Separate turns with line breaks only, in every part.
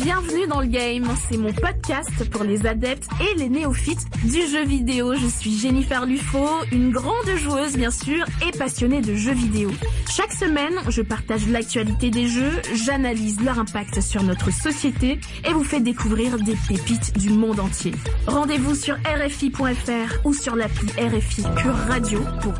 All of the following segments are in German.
bienvenue dans le game. C'est mon podcast pour les adeptes et les néophytes du jeu vidéo. Je suis Jennifer Lufo, une grande joueuse bien sûr et passionnée de jeux vidéo. Chaque semaine, je partage l'actualité des jeux, j'analyse leur impact sur notre société et vous fais découvrir des pépites du monde entier. Rendez-vous sur RFI.fr ou sur l'appli RFI Pure Radio pour...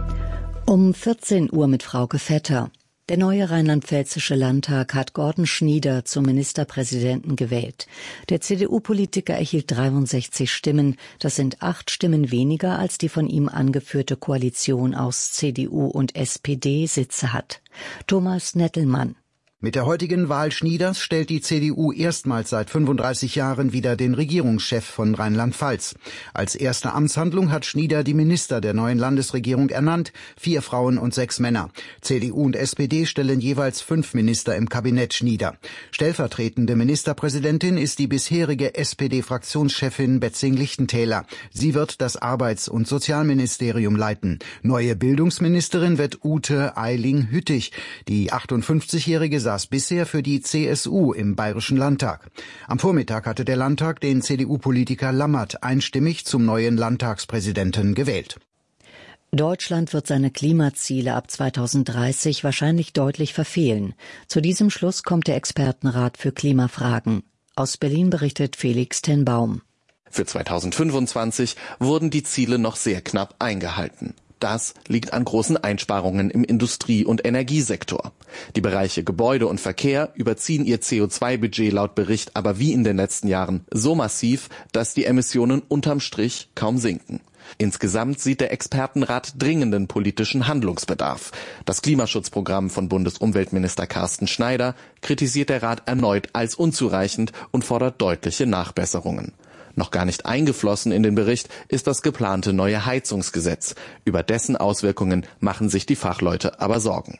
14 Uhr mit Frauke Vetter. Der neue rheinland-pfälzische Landtag hat Gordon Schnieder zum Ministerpräsidenten gewählt. Der CDU-Politiker erhielt 63 Stimmen. Das sind 8 Stimmen weniger, als die von ihm angeführte Koalition aus CDU und SPD Sitze hat. Thomas Nettelmann.
Mit der heutigen Wahl Schnieders stellt die CDU erstmals seit 35 Jahren wieder den Regierungschef von Rheinland-Pfalz. Als erste Amtshandlung hat Schnieder die Minister der neuen Landesregierung ernannt, 4 Frauen und 6 Männer. CDU und SPD stellen jeweils 5 Minister im Kabinett Schnieder. Stellvertretende Ministerpräsidentin ist die bisherige SPD-Fraktionschefin Betzing-Lichtentäler. Sie wird das Arbeits- und Sozialministerium leiten. Neue Bildungsministerin wird Ute Eiling-Hüttich. Die 58-jährige saß bisher für die CSU im Bayerischen Landtag. Am Vormittag hatte der Landtag den CDU-Politiker Lammert einstimmig zum neuen Landtagspräsidenten gewählt.
Deutschland wird seine Klimaziele ab 2030 wahrscheinlich deutlich verfehlen. Zu diesem Schluss kommt der Expertenrat für Klimafragen. Aus Berlin berichtet Felix ten Baum.
Für 2025 wurden die Ziele noch sehr knapp eingehalten. Das liegt an großen Einsparungen im Industrie- und Energiesektor. Die Bereiche Gebäude und Verkehr überziehen ihr CO2-Budget laut Bericht aber wie in den letzten Jahren so massiv, dass die Emissionen unterm Strich kaum sinken. Insgesamt sieht der Expertenrat dringenden politischen Handlungsbedarf. Das Klimaschutzprogramm von Bundesumweltminister Carsten Schneider kritisiert der Rat erneut als unzureichend und fordert deutliche Nachbesserungen. Noch gar nicht eingeflossen in den Bericht ist das geplante neue Heizungsgesetz. Über dessen Auswirkungen machen sich die Fachleute aber Sorgen.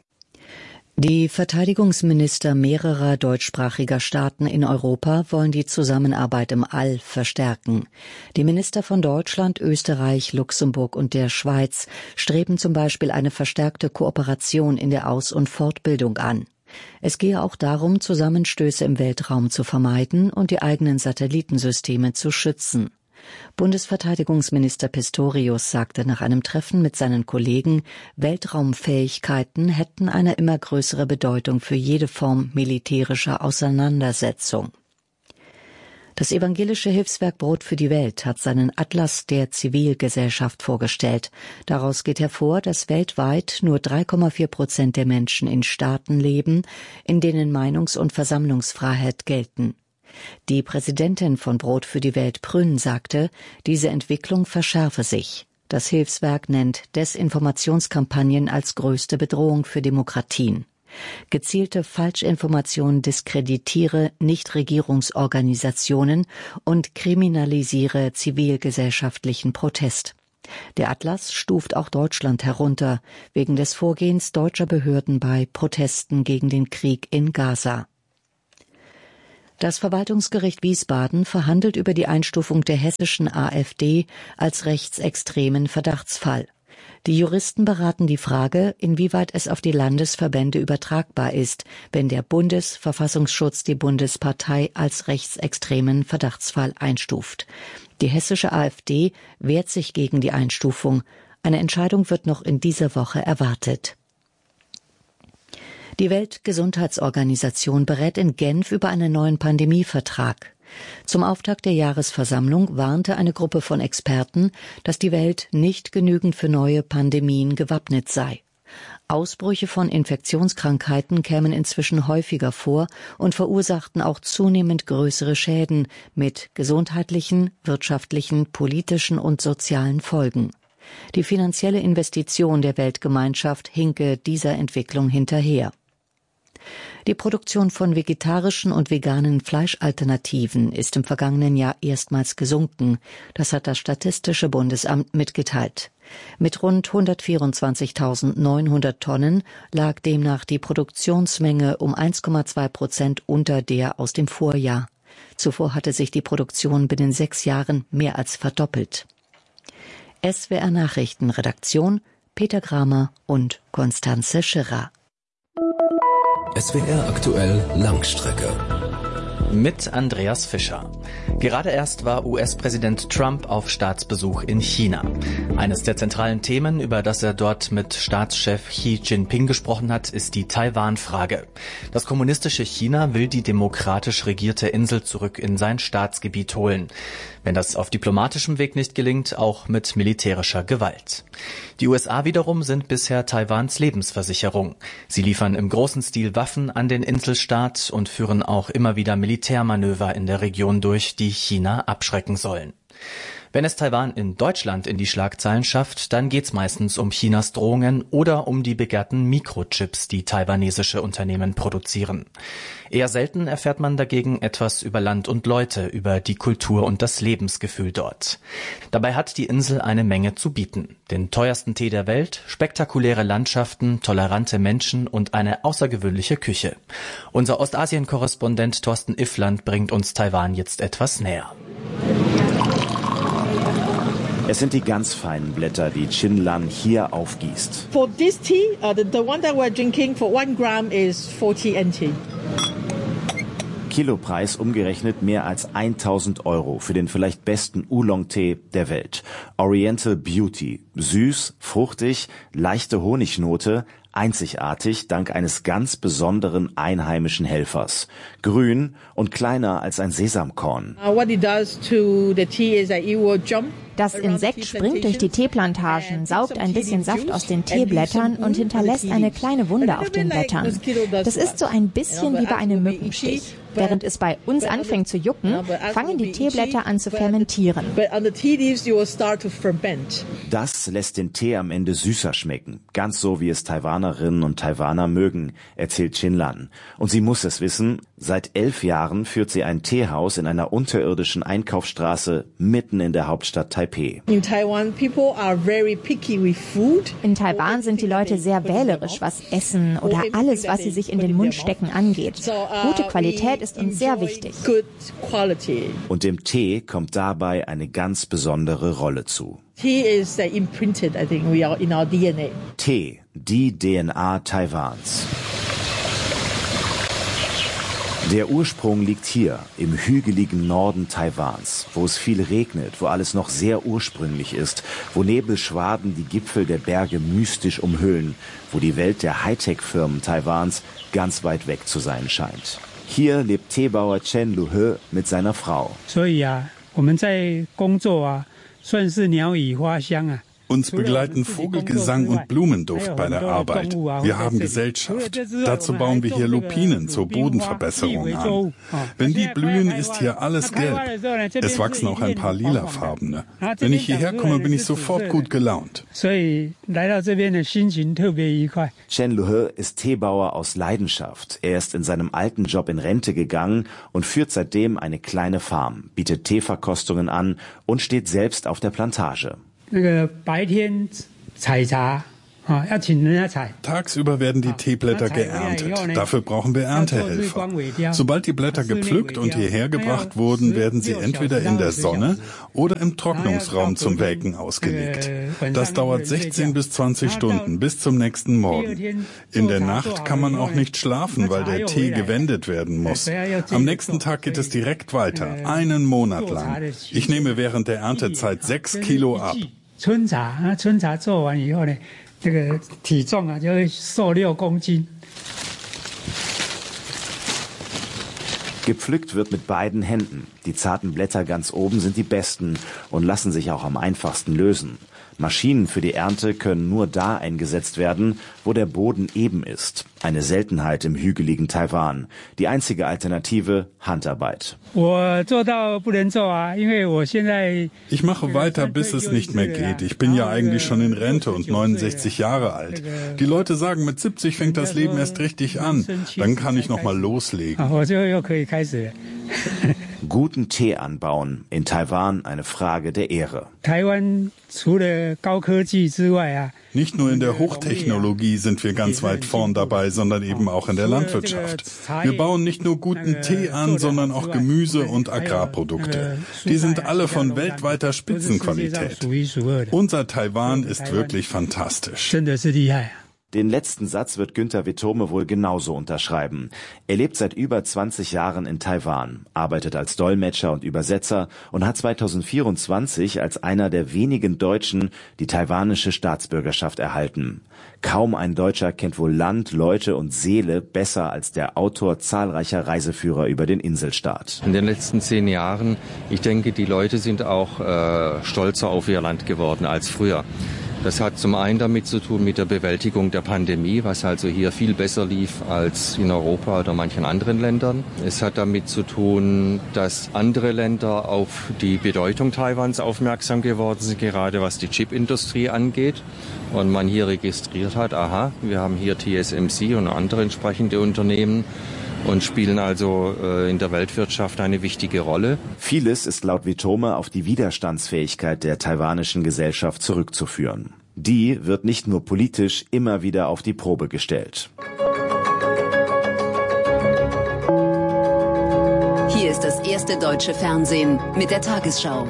Die Verteidigungsminister mehrerer deutschsprachiger Staaten in Europa wollen die Zusammenarbeit im All verstärken. Die Minister von Deutschland, Österreich, Luxemburg und der Schweiz streben zum Beispiel eine verstärkte Kooperation in der Aus- und Fortbildung an. Es gehe auch darum, Zusammenstöße im Weltraum zu vermeiden und die eigenen Satellitensysteme zu schützen. Bundesverteidigungsminister Pistorius sagte nach einem Treffen mit seinen Kollegen, Weltraumfähigkeiten hätten eine immer größere Bedeutung für jede Form militärischer Auseinandersetzung. Das evangelische Hilfswerk Brot für die Welt hat seinen Atlas der Zivilgesellschaft vorgestellt. Daraus geht hervor, dass weltweit nur 3,4% der Menschen in Staaten leben, in denen Meinungs- und Versammlungsfreiheit gelten. Die Präsidentin von Brot für die Welt Prün sagte, diese Entwicklung verschärfe sich. Das Hilfswerk nennt Desinformationskampagnen als größte Bedrohung für Demokratien. Gezielte Falschinformation diskreditiere Nichtregierungsorganisationen und kriminalisiere zivilgesellschaftlichen Protest. Der Atlas stuft auch Deutschland herunter, wegen des Vorgehens deutscher Behörden bei Protesten gegen den Krieg in Gaza. Das Verwaltungsgericht Wiesbaden verhandelt über die Einstufung der hessischen AfD als rechtsextremen Verdachtsfall. Die Juristen beraten die Frage, inwieweit es auf die Landesverbände übertragbar ist, wenn der Bundesverfassungsschutz die Bundespartei als rechtsextremen Verdachtsfall einstuft. Die hessische AfD wehrt sich gegen die Einstufung. Eine Entscheidung wird noch in dieser Woche erwartet. Die Weltgesundheitsorganisation berät in Genf über einen neuen Pandemievertrag. Zum Auftakt der Jahresversammlung warnte eine Gruppe von Experten, dass die Welt nicht genügend für neue Pandemien gewappnet sei. Ausbrüche von Infektionskrankheiten kämen inzwischen häufiger vor und verursachten auch zunehmend größere Schäden mit gesundheitlichen, wirtschaftlichen, politischen und sozialen Folgen. Die finanzielle Investition der Weltgemeinschaft hinke dieser Entwicklung hinterher. Die Produktion von vegetarischen und veganen Fleischalternativen ist im vergangenen Jahr erstmals gesunken. Das hat das Statistische Bundesamt mitgeteilt. Mit rund 124.900 Tonnen lag demnach die Produktionsmenge um 1,2% unter der aus dem Vorjahr. Zuvor hatte sich die Produktion binnen 6 Jahren mehr als verdoppelt. SWR Nachrichtenredaktion Peter Kramer und Konstanze Schirrer.
SWR aktuell Langstrecke. Mit Andreas Fischer. Gerade erst war US-Präsident Trump auf Staatsbesuch in China. Eines der zentralen Themen, über das er dort mit Staatschef Xi Jinping gesprochen hat, ist die Taiwan-Frage. Das kommunistische China will die demokratisch regierte Insel zurück in sein Staatsgebiet holen. Wenn das auf diplomatischem Weg nicht gelingt, auch mit militärischer Gewalt. Die USA wiederum sind bisher Taiwans Lebensversicherung. Sie liefern im großen Stil Waffen an den Inselstaat und führen auch immer wieder Militärmanöver in der Region durch, die China abschrecken sollen. Wenn es Taiwan in Deutschland in die Schlagzeilen schafft, dann geht's meistens um Chinas Drohungen oder um die begehrten Mikrochips, die taiwanesische Unternehmen produzieren. Eher selten erfährt man dagegen etwas über Land und Leute, über die Kultur und das Lebensgefühl dort. Dabei hat die Insel eine Menge zu bieten. Den teuersten Tee der Welt, spektakuläre Landschaften, tolerante Menschen und eine außergewöhnliche Küche. Unser Ostasien-Korrespondent Thorsten Iffland bringt uns Taiwan jetzt etwas näher.
Es sind die ganz feinen Blätter, die Chin Lan hier aufgießt.
For this tea, the one that we're drinking for 1 gram is 40 NT.
Kilopreis umgerechnet mehr als 1.000 € für den vielleicht besten Oolong-Tee der Welt. Oriental Beauty. Süß, fruchtig, leichte Honignote, einzigartig dank eines ganz besonderen einheimischen Helfers. Grün und kleiner als ein Sesamkorn.
What it does to the tea is that it will jump.
Das Insekt springt durch die Teeplantagen, saugt ein bisschen Saft aus den Teeblättern und hinterlässt eine kleine Wunde auf den Blättern. Das ist so ein bisschen wie bei einem Mückenstich. Während es bei uns anfängt zu jucken, fangen die Teeblätter an zu fermentieren.
Das lässt den Tee am Ende süßer schmecken. Ganz so, wie es Taiwanerinnen und Taiwaner mögen, erzählt Chin Lan. Und sie muss es wissen, seit 11 Jahren führt sie ein Teehaus in einer unterirdischen Einkaufsstraße mitten in der Hauptstadt Taipei.
In Taiwan
sind die Leute sehr wählerisch, was Essen oder alles, was sie sich in den Mund stecken, angeht. Gute Qualität ist uns sehr wichtig.
Und dem Tee kommt dabei eine ganz besondere Rolle zu.
Tea is imprinted, I think, we are in our DNA.
Tee, die DNA Taiwans. Der Ursprung liegt hier, im hügeligen Norden Taiwans, wo es viel regnet, wo alles noch sehr ursprünglich ist, wo Nebelschwaden die Gipfel der Berge mystisch umhüllen, wo die Welt der Hightech-Firmen Taiwans ganz weit weg zu sein scheint. Hier lebt Teebauer Chen Lu-he mit seiner Frau.
Uns begleiten Vogelgesang und Blumenduft bei der Arbeit. Wir haben Gesellschaft. Dazu bauen wir hier Lupinen zur Bodenverbesserung an. Wenn die blühen, ist hier alles gelb. Es wachsen auch ein paar lilafarbene. Wenn ich hierher komme, bin ich sofort gut gelaunt.
Chen Lu-he ist Teebauer aus Leidenschaft. Er ist in seinem alten Job in Rente gegangen und führt seitdem eine kleine Farm, bietet Teeverkostungen an und steht selbst auf der Plantage.
Tagsüber werden die Teeblätter geerntet. Dafür brauchen wir Erntehelfer. Sobald die Blätter gepflückt und hierher gebracht wurden, werden sie entweder in der Sonne oder im Trocknungsraum zum Welken ausgelegt. Das dauert 16 bis 20 Stunden bis zum nächsten Morgen. In der Nacht kann man auch nicht schlafen, weil der Tee gewendet werden muss. Am nächsten Tag geht es direkt weiter, 1 Monat lang. Ich nehme während der Erntezeit 6 Kilo ab.
Gepflückt wird mit beiden Händen. Die zarten Blätter ganz oben sind die besten und lassen sich auch am einfachsten lösen. Maschinen für die Ernte können nur da eingesetzt werden, wo der Boden eben ist. Eine Seltenheit im hügeligen Taiwan. Die einzige Alternative, Handarbeit.
Ich mache weiter, bis es nicht mehr geht. Ich bin ja eigentlich schon in Rente und 69 Jahre alt. Die Leute sagen, mit 70 fängt das Leben erst richtig an. Dann kann ich noch mal loslegen.
Guten Tee anbauen, in Taiwan eine Frage der Ehre.
Nicht nur in der Hochtechnologie sind wir ganz weit vorn dabei, sondern eben auch in der Landwirtschaft. Wir bauen nicht nur guten Tee an, sondern auch Gemüse und Agrarprodukte. Die sind alle von weltweiter Spitzenqualität. Unser Taiwan ist wirklich fantastisch.
Den letzten Satz wird Günther Wittome wohl genauso unterschreiben. Er lebt seit über 20 Jahren in Taiwan, arbeitet als Dolmetscher und Übersetzer und hat 2024 als einer der wenigen Deutschen die taiwanische Staatsbürgerschaft erhalten. Kaum ein Deutscher kennt wohl Land, Leute und Seele besser als der Autor zahlreicher Reiseführer über den Inselstaat.
In den letzten 10 Jahren, ich denke, die Leute sind auch stolzer auf ihr Land geworden als früher. Das hat zum einen damit zu tun mit der Bewältigung der Pandemie, was also hier viel besser lief als in Europa oder manchen anderen Ländern. Es hat damit zu tun, dass andere Länder auf die Bedeutung Taiwans aufmerksam geworden sind, gerade was die Chipindustrie angeht. Und man hier registriert hat, aha, wir haben hier TSMC und andere entsprechende Unternehmen und spielen also in der Weltwirtschaft eine wichtige Rolle.
Vieles ist laut Wittome auf die Widerstandsfähigkeit der taiwanischen Gesellschaft zurückzuführen. Die wird nicht nur politisch immer wieder auf die Probe gestellt.
Hier ist das erste deutsche Fernsehen mit der Tagesschau.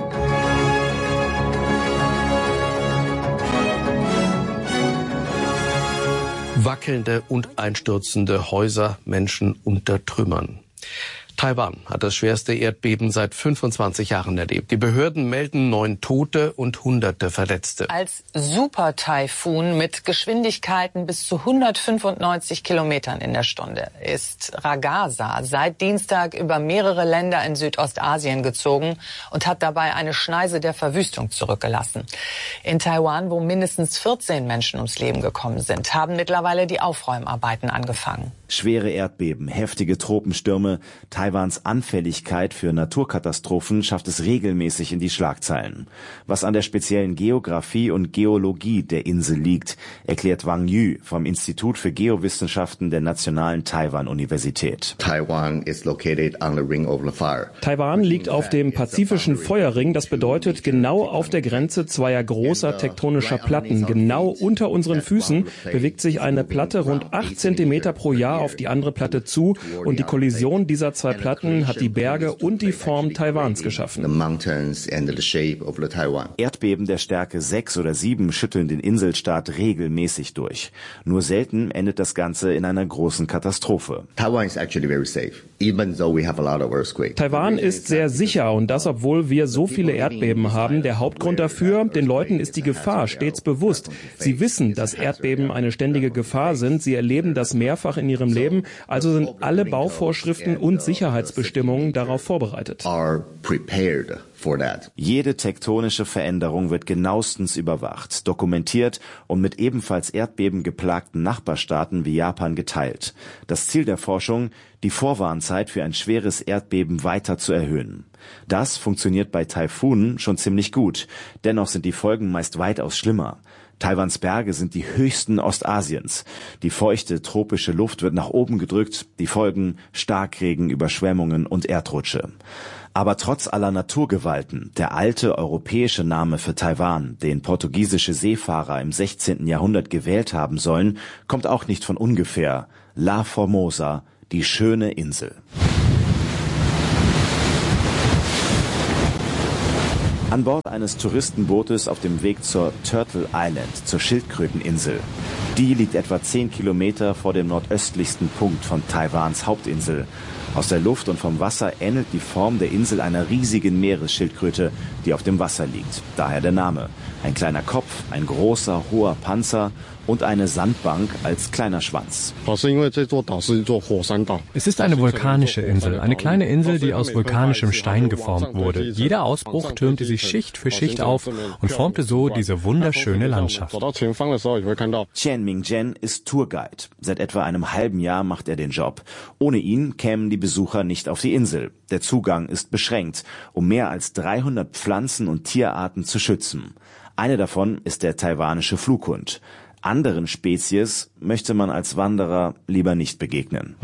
Wackelnde und einstürzende Häuser, Menschen unter Trümmern. Taiwan hat das schwerste Erdbeben seit 25 Jahren erlebt. Die Behörden melden 9 Tote und Hunderte Verletzte.
Als Super-Taifun mit Geschwindigkeiten bis zu 195 Kilometern in der Stunde ist Ragasa seit Dienstag über mehrere Länder in Südostasien gezogen und hat dabei eine Schneise der Verwüstung zurückgelassen. In Taiwan, wo mindestens 14 Menschen ums Leben gekommen sind, haben mittlerweile die Aufräumarbeiten angefangen.
Schwere Erdbeben, heftige Tropenstürme, Taiwans Anfälligkeit für Naturkatastrophen schafft es regelmäßig in die Schlagzeilen. Was an der speziellen Geografie und Geologie der Insel liegt, erklärt Wang Yu vom Institut für Geowissenschaften der Nationalen Taiwan-Universität.
Taiwan
liegt auf dem pazifischen Feuerring. Das bedeutet genau auf der Grenze zweier großer tektonischer Platten. Genau unter unseren Füßen bewegt sich eine Platte rund 8 Zentimeter pro Jahr auf die andere Platte zu und die Kollision dieser zwei Platten hat die Berge und die Form Taiwans geschaffen.
Erdbeben der Stärke 6 oder 7 schütteln den Inselstaat regelmäßig durch. Nur selten endet das Ganze in einer großen Katastrophe.
Taiwan
ist sehr sicher und das, obwohl wir so viele Erdbeben haben. Der Hauptgrund dafür, den Leuten ist die Gefahr stets bewusst. Sie wissen, dass Erdbeben eine ständige Gefahr sind. Sie erleben das mehrfach in ihrem Leben, also sind alle Bauvorschriften und Sicherheitsbestimmungen darauf vorbereitet.
Jede tektonische Veränderung wird genauestens überwacht, dokumentiert und mit ebenfalls Erdbeben geplagten Nachbarstaaten wie Japan geteilt. Das Ziel der Forschung, die Vorwarnzeit für ein schweres Erdbeben weiter zu erhöhen. Das funktioniert bei Taifunen schon ziemlich gut, dennoch sind die Folgen meist weitaus schlimmer. Taiwans Berge sind die höchsten Ostasiens. Die feuchte, tropische Luft wird nach oben gedrückt, die Folgen Starkregen, Überschwemmungen und Erdrutsche. Aber trotz aller Naturgewalten, der alte europäische Name für Taiwan, den portugiesische Seefahrer im 16. Jahrhundert gewählt haben sollen, kommt auch nicht von ungefähr. La Formosa, die schöne Insel. An Bord eines Touristenbootes auf dem Weg zur Turtle Island, zur Schildkröteninsel. Die liegt etwa 10 Kilometer vor dem nordöstlichsten Punkt von Taiwans Hauptinsel. Aus der Luft und vom Wasser ähnelt die Form der Insel einer riesigen Meeresschildkröte, die auf dem Wasser liegt. Daher der Name. Ein kleiner Kopf, ein großer, hoher Panzer und eine Sandbank als kleiner Schwanz.
Es ist eine vulkanische Insel, eine kleine Insel, die aus vulkanischem Stein geformt wurde. Jeder Ausbruch türmte sich Schicht für Schicht auf und formte so diese wunderschöne Landschaft.
Chen Mingzhen ist Tourguide. Seit etwa einem halben Jahr macht er den Job. Ohne ihn kämen die Besucher nicht auf die Insel. Der Zugang ist beschränkt, um mehr als 300 Pflanzen- und Tierarten zu schützen. Eine davon ist der taiwanische Flughund. Anderen Spezies möchte man als Wanderer lieber nicht begegnen.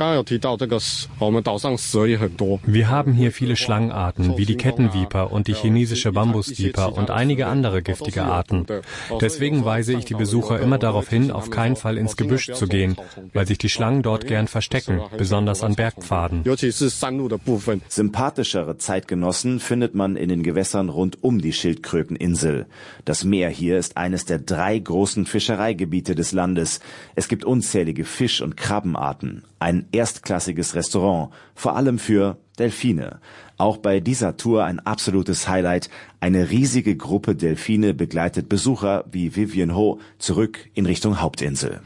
Wir haben hier viele Schlangenarten, wie die Kettenviper und die chinesische Bambusviper und einige andere giftige Arten. Deswegen weise ich die Besucher immer darauf hin, auf keinen Fall ins Gebüsch zu gehen, weil sich die Schlangen dort gern verstecken, besonders an Bergpfaden.
Sympathischere Zeitgenossen findet man in den Gewässern rund um die Schildkröteninsel. Das Meer hier ist eines der 3 großen Fischereien Fischereigebiete des Landes. Es gibt unzählige Fisch- und Krabbenarten. Ein erstklassiges Restaurant, vor allem für Delfine. Auch bei dieser Tour ein absolutes Highlight. Eine riesige Gruppe Delfine begleitet Besucher wie Vivian Ho zurück in Richtung Hauptinsel.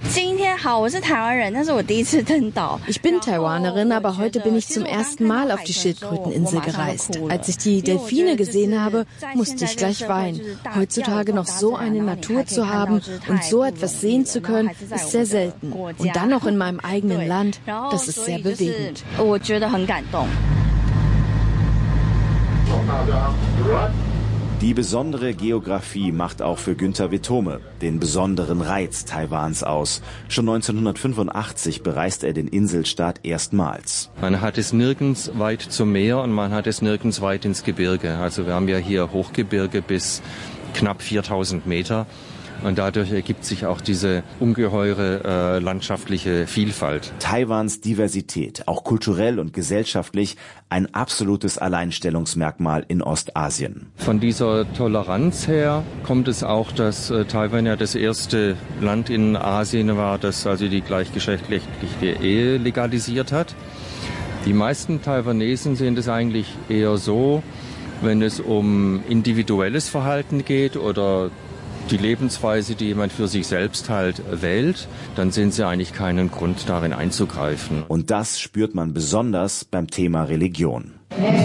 Ich bin Taiwanerin, aber heute bin ich zum ersten Mal auf die Schildkröteninsel gereist. Als ich die Delfine gesehen habe, musste ich gleich weinen. Heutzutage noch so eine Natur zu haben und so etwas sehen zu können, ist sehr selten. Und dann noch in meinem eigenen Land, das ist sehr bewegend.
Die besondere Geografie macht auch für Günther Wittome den besonderen Reiz Taiwans aus. Schon 1985 bereiste er den Inselstaat erstmals.
Man hat es nirgends weit zum Meer und man hat es nirgends weit ins Gebirge. Also wir haben ja hier Hochgebirge bis knapp 4000 Meter. Und dadurch ergibt sich auch diese ungeheure landschaftliche Vielfalt.
Taiwans Diversität, auch kulturell und gesellschaftlich, ein absolutes Alleinstellungsmerkmal in Ostasien.
Von dieser Toleranz her kommt es auch, dass Taiwan ja das erste Land in Asien war, das also die gleichgeschlechtliche Ehe legalisiert hat. Die meisten Taiwanesen sehen das eigentlich eher so, wenn es um individuelles Verhalten geht oder die Lebensweise, die jemand für sich selbst halt wählt, dann sehen sie eigentlich keinen Grund, darin einzugreifen.
Und das spürt man besonders beim Thema Religion.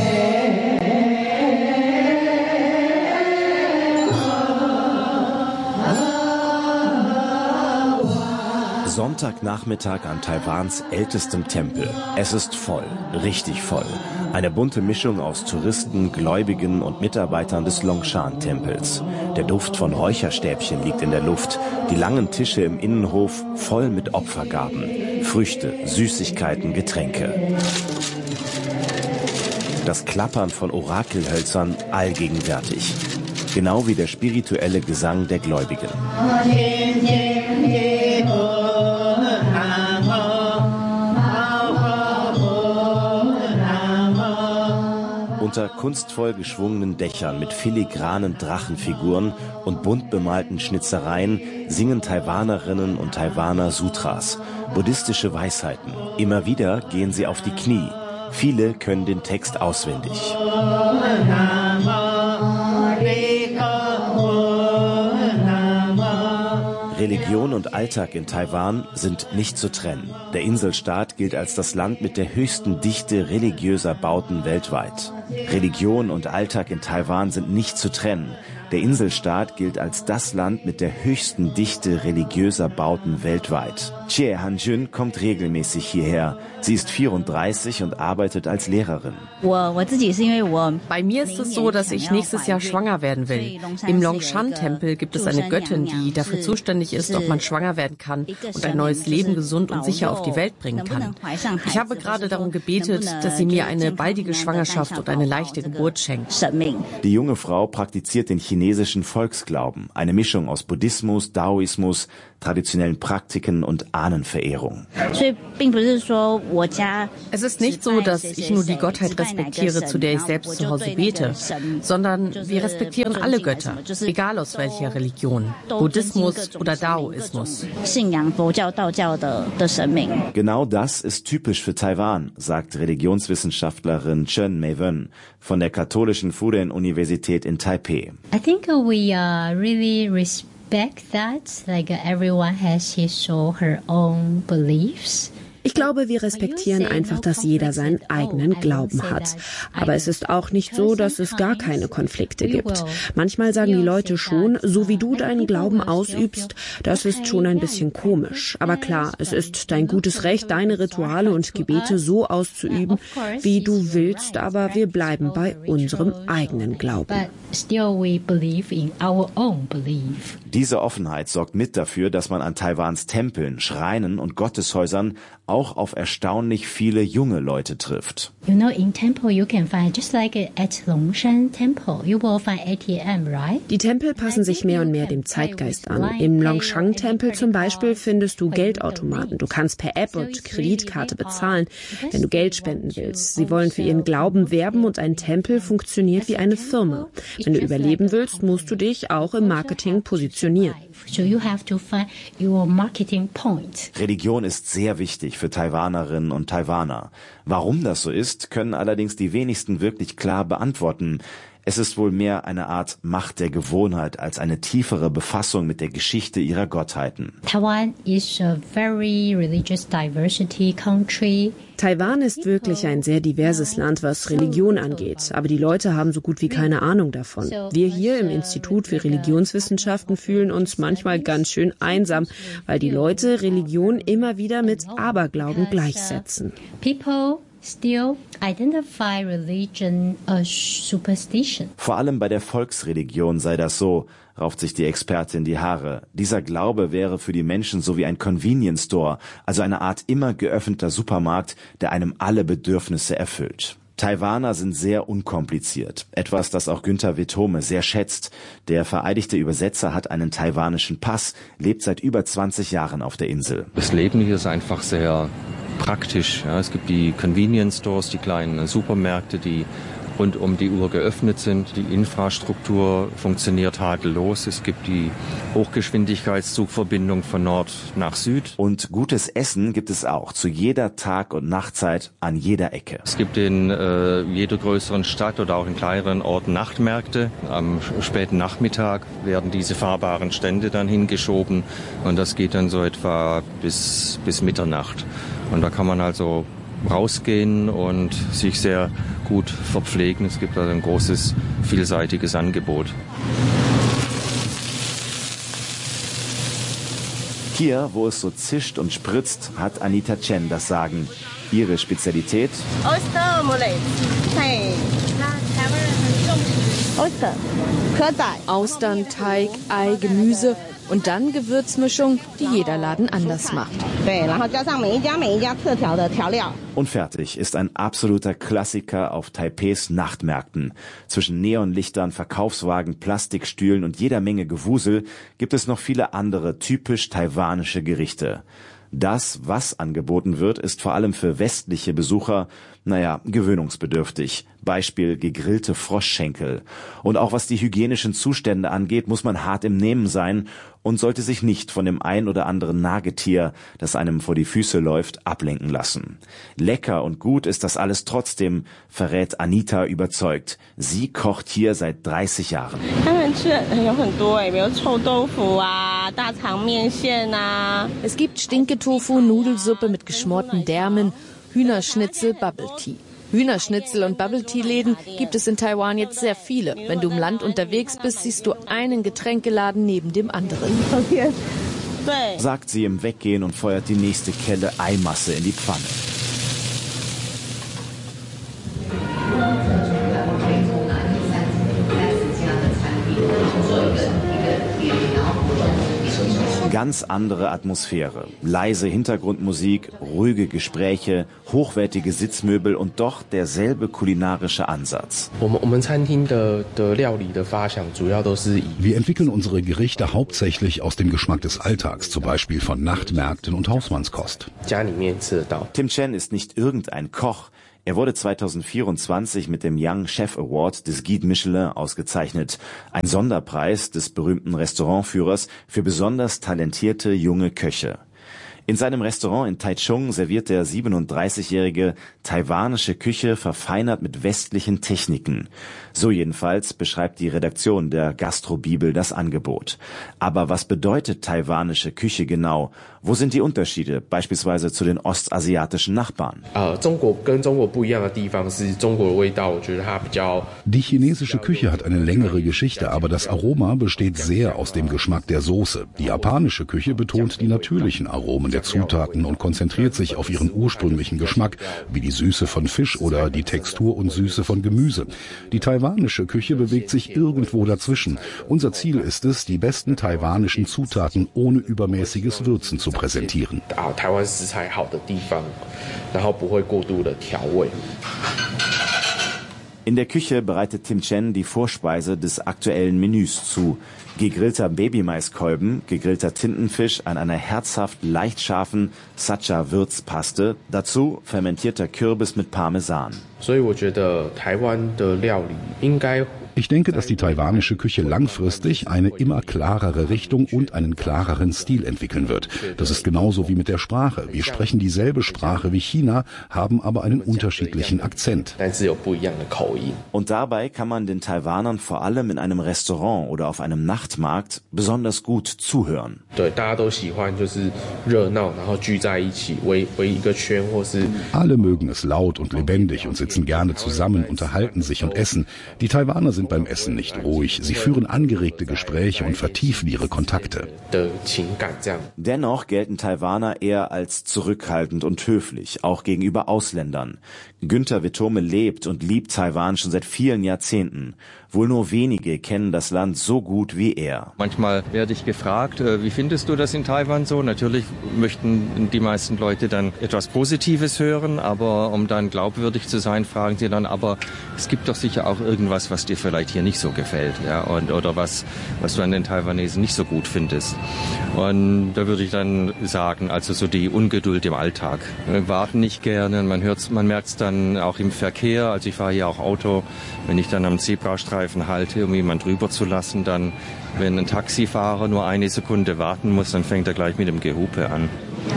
Sonntagnachmittag an Taiwans ältestem Tempel. Es ist voll, richtig voll. Eine bunte Mischung aus Touristen, Gläubigen und Mitarbeitern des Longshan-Tempels. Der Duft von Räucherstäbchen liegt in der Luft. Die langen Tische im Innenhof voll mit Opfergaben. Früchte, Süßigkeiten, Getränke. Das Klappern von Orakelhölzern allgegenwärtig. Genau wie der spirituelle Gesang der Gläubigen. Unter kunstvoll geschwungenen Dächern mit filigranen Drachenfiguren und bunt bemalten Schnitzereien singen Taiwanerinnen und Taiwaner Sutras, buddhistische Weisheiten. Immer wieder gehen sie auf die Knie. Viele können den Text auswendig. Religion und Alltag in Taiwan sind nicht zu trennen. Der Inselstaat gilt als das Land mit der höchsten Dichte religiöser Bauten weltweit. Religion und Alltag in Taiwan sind nicht zu trennen. Der Inselstaat gilt als das Land mit der höchsten Dichte religiöser Bauten weltweit. Chie Han-jun kommt regelmäßig hierher. Sie ist 34 und arbeitet als Lehrerin.
Bei mir ist es so, dass ich nächstes Jahr schwanger werden will. Im Longshan-Tempel gibt es eine Göttin, die dafür zuständig ist, ob man schwanger werden kann und ein neues Leben gesund und sicher auf die Welt bringen kann. Ich habe gerade darum gebetet, dass sie mir eine baldige Schwangerschaft und eine leichte Geburt schenkt.
Die junge Frau praktiziert den chinesischen Volksglauben, eine Mischung aus Buddhismus, Daoismus, traditionellen Praktiken und Ahnenverehrung.
Es ist nicht so, dass ich nur die Gottheit respektiere, zu der ich selbst zu Hause bete, sondern wir respektieren alle Götter, egal aus welcher Religion, Buddhismus oder Daoismus.
Genau das ist typisch für Taiwan, sagt Religionswissenschaftlerin Chen Mei-wen von der katholischen Fudan-Universität in Taipei.
I think we really respect that, like everyone has his or her own beliefs.
Ich glaube, wir respektieren einfach, dass jeder seinen eigenen Glauben hat. Aber es ist auch nicht so, dass es gar keine Konflikte gibt. Manchmal sagen die Leute schon, so wie du deinen Glauben ausübst, das ist schon ein bisschen komisch. Aber klar, es ist dein gutes Recht, deine Rituale und Gebete so auszuüben, wie du willst, aber wir bleiben bei unserem eigenen Glauben.
Diese Offenheit sorgt mit dafür, dass man an Taiwans Tempeln, Schreinen und Gotteshäusern auch auf erstaunlich viele junge Leute trifft.
In temple you can find just like at Longshan Temple, you will find ATM, right?
Die Tempel passen sich mehr und mehr dem Zeitgeist an. Im Longshan-Tempel zum Beispiel findest du Geldautomaten. Du kannst per App und Kreditkarte bezahlen, wenn du Geld spenden willst. Sie wollen für ihren Glauben werben und ein Tempel funktioniert wie eine Firma. Wenn du überleben willst, musst du dich auch im Marketing positionieren.
Religion ist sehr wichtig für Taiwanerinnen und Taiwaner. Warum das so ist, können allerdings die wenigsten wirklich klar beantworten. Es ist wohl mehr eine Art Macht der Gewohnheit als eine tiefere Befassung mit der Geschichte ihrer Gottheiten.
Taiwan is a very religious diversity country.
Taiwan ist wirklich ein sehr diverses Land, was Religion angeht, aber die Leute haben so gut wie keine Ahnung davon. Wir hier im Institut für Religionswissenschaften fühlen uns manchmal ganz schön einsam, weil die Leute Religion immer wieder mit Aberglauben gleichsetzen.
Still identify religion as superstition.
Vor allem bei der Volksreligion sei das so, rauft sich die Expertin die Haare. Dieser Glaube wäre für die Menschen so wie ein Convenience Store, also eine Art immer geöffneter Supermarkt, der einem alle Bedürfnisse erfüllt. Taiwaner sind sehr unkompliziert, etwas, das auch Günther Wittome sehr schätzt. Der vereidigte Übersetzer hat einen taiwanischen Pass, lebt seit über 20 Jahren auf der Insel.
Das Leben hier ist einfach sehr praktisch. Ja, es gibt die Convenience Stores, die kleinen Supermärkte, die rund um die Uhr geöffnet sind. Die Infrastruktur funktioniert tadellos. Es gibt die Hochgeschwindigkeitszugverbindung von Nord nach Süd.
Und gutes Essen gibt es auch zu jeder Tag- und Nachtzeit an jeder Ecke.
Es gibt in jeder größeren Stadt oder auch in kleineren Orten Nachtmärkte. Am späten Nachmittag werden diese fahrbaren Stände dann hingeschoben und das geht dann so etwa bis Mitternacht. Und da kann man also rausgehen und sich sehr gut verpflegen. Es gibt also ein großes, vielseitiges Angebot.
Hier, wo es so zischt und spritzt, hat Anita Chen das Sagen. Ihre Spezialität?
Austern, Teig, Ei, Gemüse und dann Gewürzmischung, die jeder Laden anders macht.
Und fertig ist ein absoluter Klassiker auf Taipehs Nachtmärkten. Zwischen Neonlichtern, Verkaufswagen, Plastikstühlen und jeder Menge Gewusel gibt es noch viele andere typisch taiwanische Gerichte. Das, was angeboten wird, ist vor allem für westliche Besucher, gewöhnungsbedürftig. Beispiel gegrillte Froschschenkel. Und auch was die hygienischen Zustände angeht, muss man hart im Nehmen sein und sollte sich nicht von dem ein oder anderen Nagetier, das einem vor die Füße läuft, ablenken lassen. Lecker und gut ist das alles trotzdem, verrät Anita überzeugt. Sie kocht hier seit 30 Jahren.
Es gibt Stinketofu, Nudelsuppe mit geschmorten Därmen, Hühnerschnitzel, Bubble Tea. Hühnerschnitzel und Bubble Tea Läden gibt es in Taiwan jetzt sehr viele. Wenn du im Land unterwegs bist, siehst du einen Getränkeladen neben dem anderen.
Sagt sie im Weggehen und feuert die nächste Kelle Eimasse in die Pfanne. Ganz andere Atmosphäre, leise Hintergrundmusik, ruhige Gespräche, hochwertige Sitzmöbel und doch derselbe kulinarische Ansatz.
Wir entwickeln unsere Gerichte hauptsächlich aus dem Geschmack des Alltags, zum Beispiel von Nachtmärkten und Hausmannskost.
Tim Chen ist nicht irgendein Koch. Er wurde 2024 mit dem Young Chef Award des Guide Michelin ausgezeichnet, ein Sonderpreis des berühmten Restaurantführers für besonders talentierte junge Köche. In seinem Restaurant in Taichung serviert der 37-Jährige taiwanische Küche verfeinert mit westlichen Techniken. So jedenfalls beschreibt die Redaktion der Gastrobibel das Angebot. Aber was bedeutet taiwanische Küche genau? Wo sind die Unterschiede, beispielsweise zu den ostasiatischen Nachbarn?
Die chinesische Küche hat eine längere Geschichte, aber das Aroma besteht sehr aus dem Geschmack der Soße. Die japanische Küche betont die natürlichen Aromen der Zutaten und konzentriert sich auf ihren ursprünglichen Geschmack, wie die Süße von Fisch oder die Textur und Süße von Gemüse. Die taiwanische Küche bewegt sich irgendwo dazwischen. Unser Ziel ist es, die besten taiwanischen Zutaten ohne übermäßiges Würzen zu präsentieren.
In der Küche bereitet Tim Chen die Vorspeise des aktuellen Menüs zu. Gegrillter Babymais-Kolben, gegrillter Tintenfisch an einer herzhaft leicht scharfen Sacha-Würzpaste, dazu fermentierter Kürbis mit Parmesan.
Ich denke, dass die taiwanische Küche langfristig eine immer klarere Richtung und einen klareren Stil entwickeln wird. Das ist genauso wie mit der Sprache. Wir sprechen dieselbe Sprache wie China, haben aber einen unterschiedlichen Akzent.
Und dabei kann man den Taiwanern vor allem in einem Restaurant oder auf einem Nachtmarkt besonders gut zuhören.
Alle mögen es laut und lebendig und sitzen gerne zusammen, unterhalten sich und essen. Die Taiwaner sind beim Essen nicht ruhig. Sie führen angeregte Gespräche und vertiefen ihre Kontakte.
Dennoch gelten Taiwaner eher als zurückhaltend und höflich, auch gegenüber Ausländern. Günther Wittome lebt und liebt Taiwan schon seit vielen Jahrzehnten. Wohl nur wenige kennen das Land so gut wie er.
Manchmal werde ich gefragt, wie findest du das in Taiwan so? Natürlich möchten die meisten Leute dann etwas Positives hören, aber um dann glaubwürdig zu sein, fragen sie dann, aber es gibt doch sicher auch irgendwas, was dir vielleicht hier nicht so gefällt, ja, oder was du an den Taiwanesen nicht so gut findest. Und da würde ich dann sagen, also so die Ungeduld im Alltag. Wir warten nicht gerne, man merkt es dann auch im Verkehr, also ich fahre hier auch Auto, wenn ich dann am Zebrastreifen halte, um jemanden drüber zu lassen, dann, wenn ein Taxifahrer nur eine Sekunde warten muss, dann fängt er gleich mit dem Gehupe an.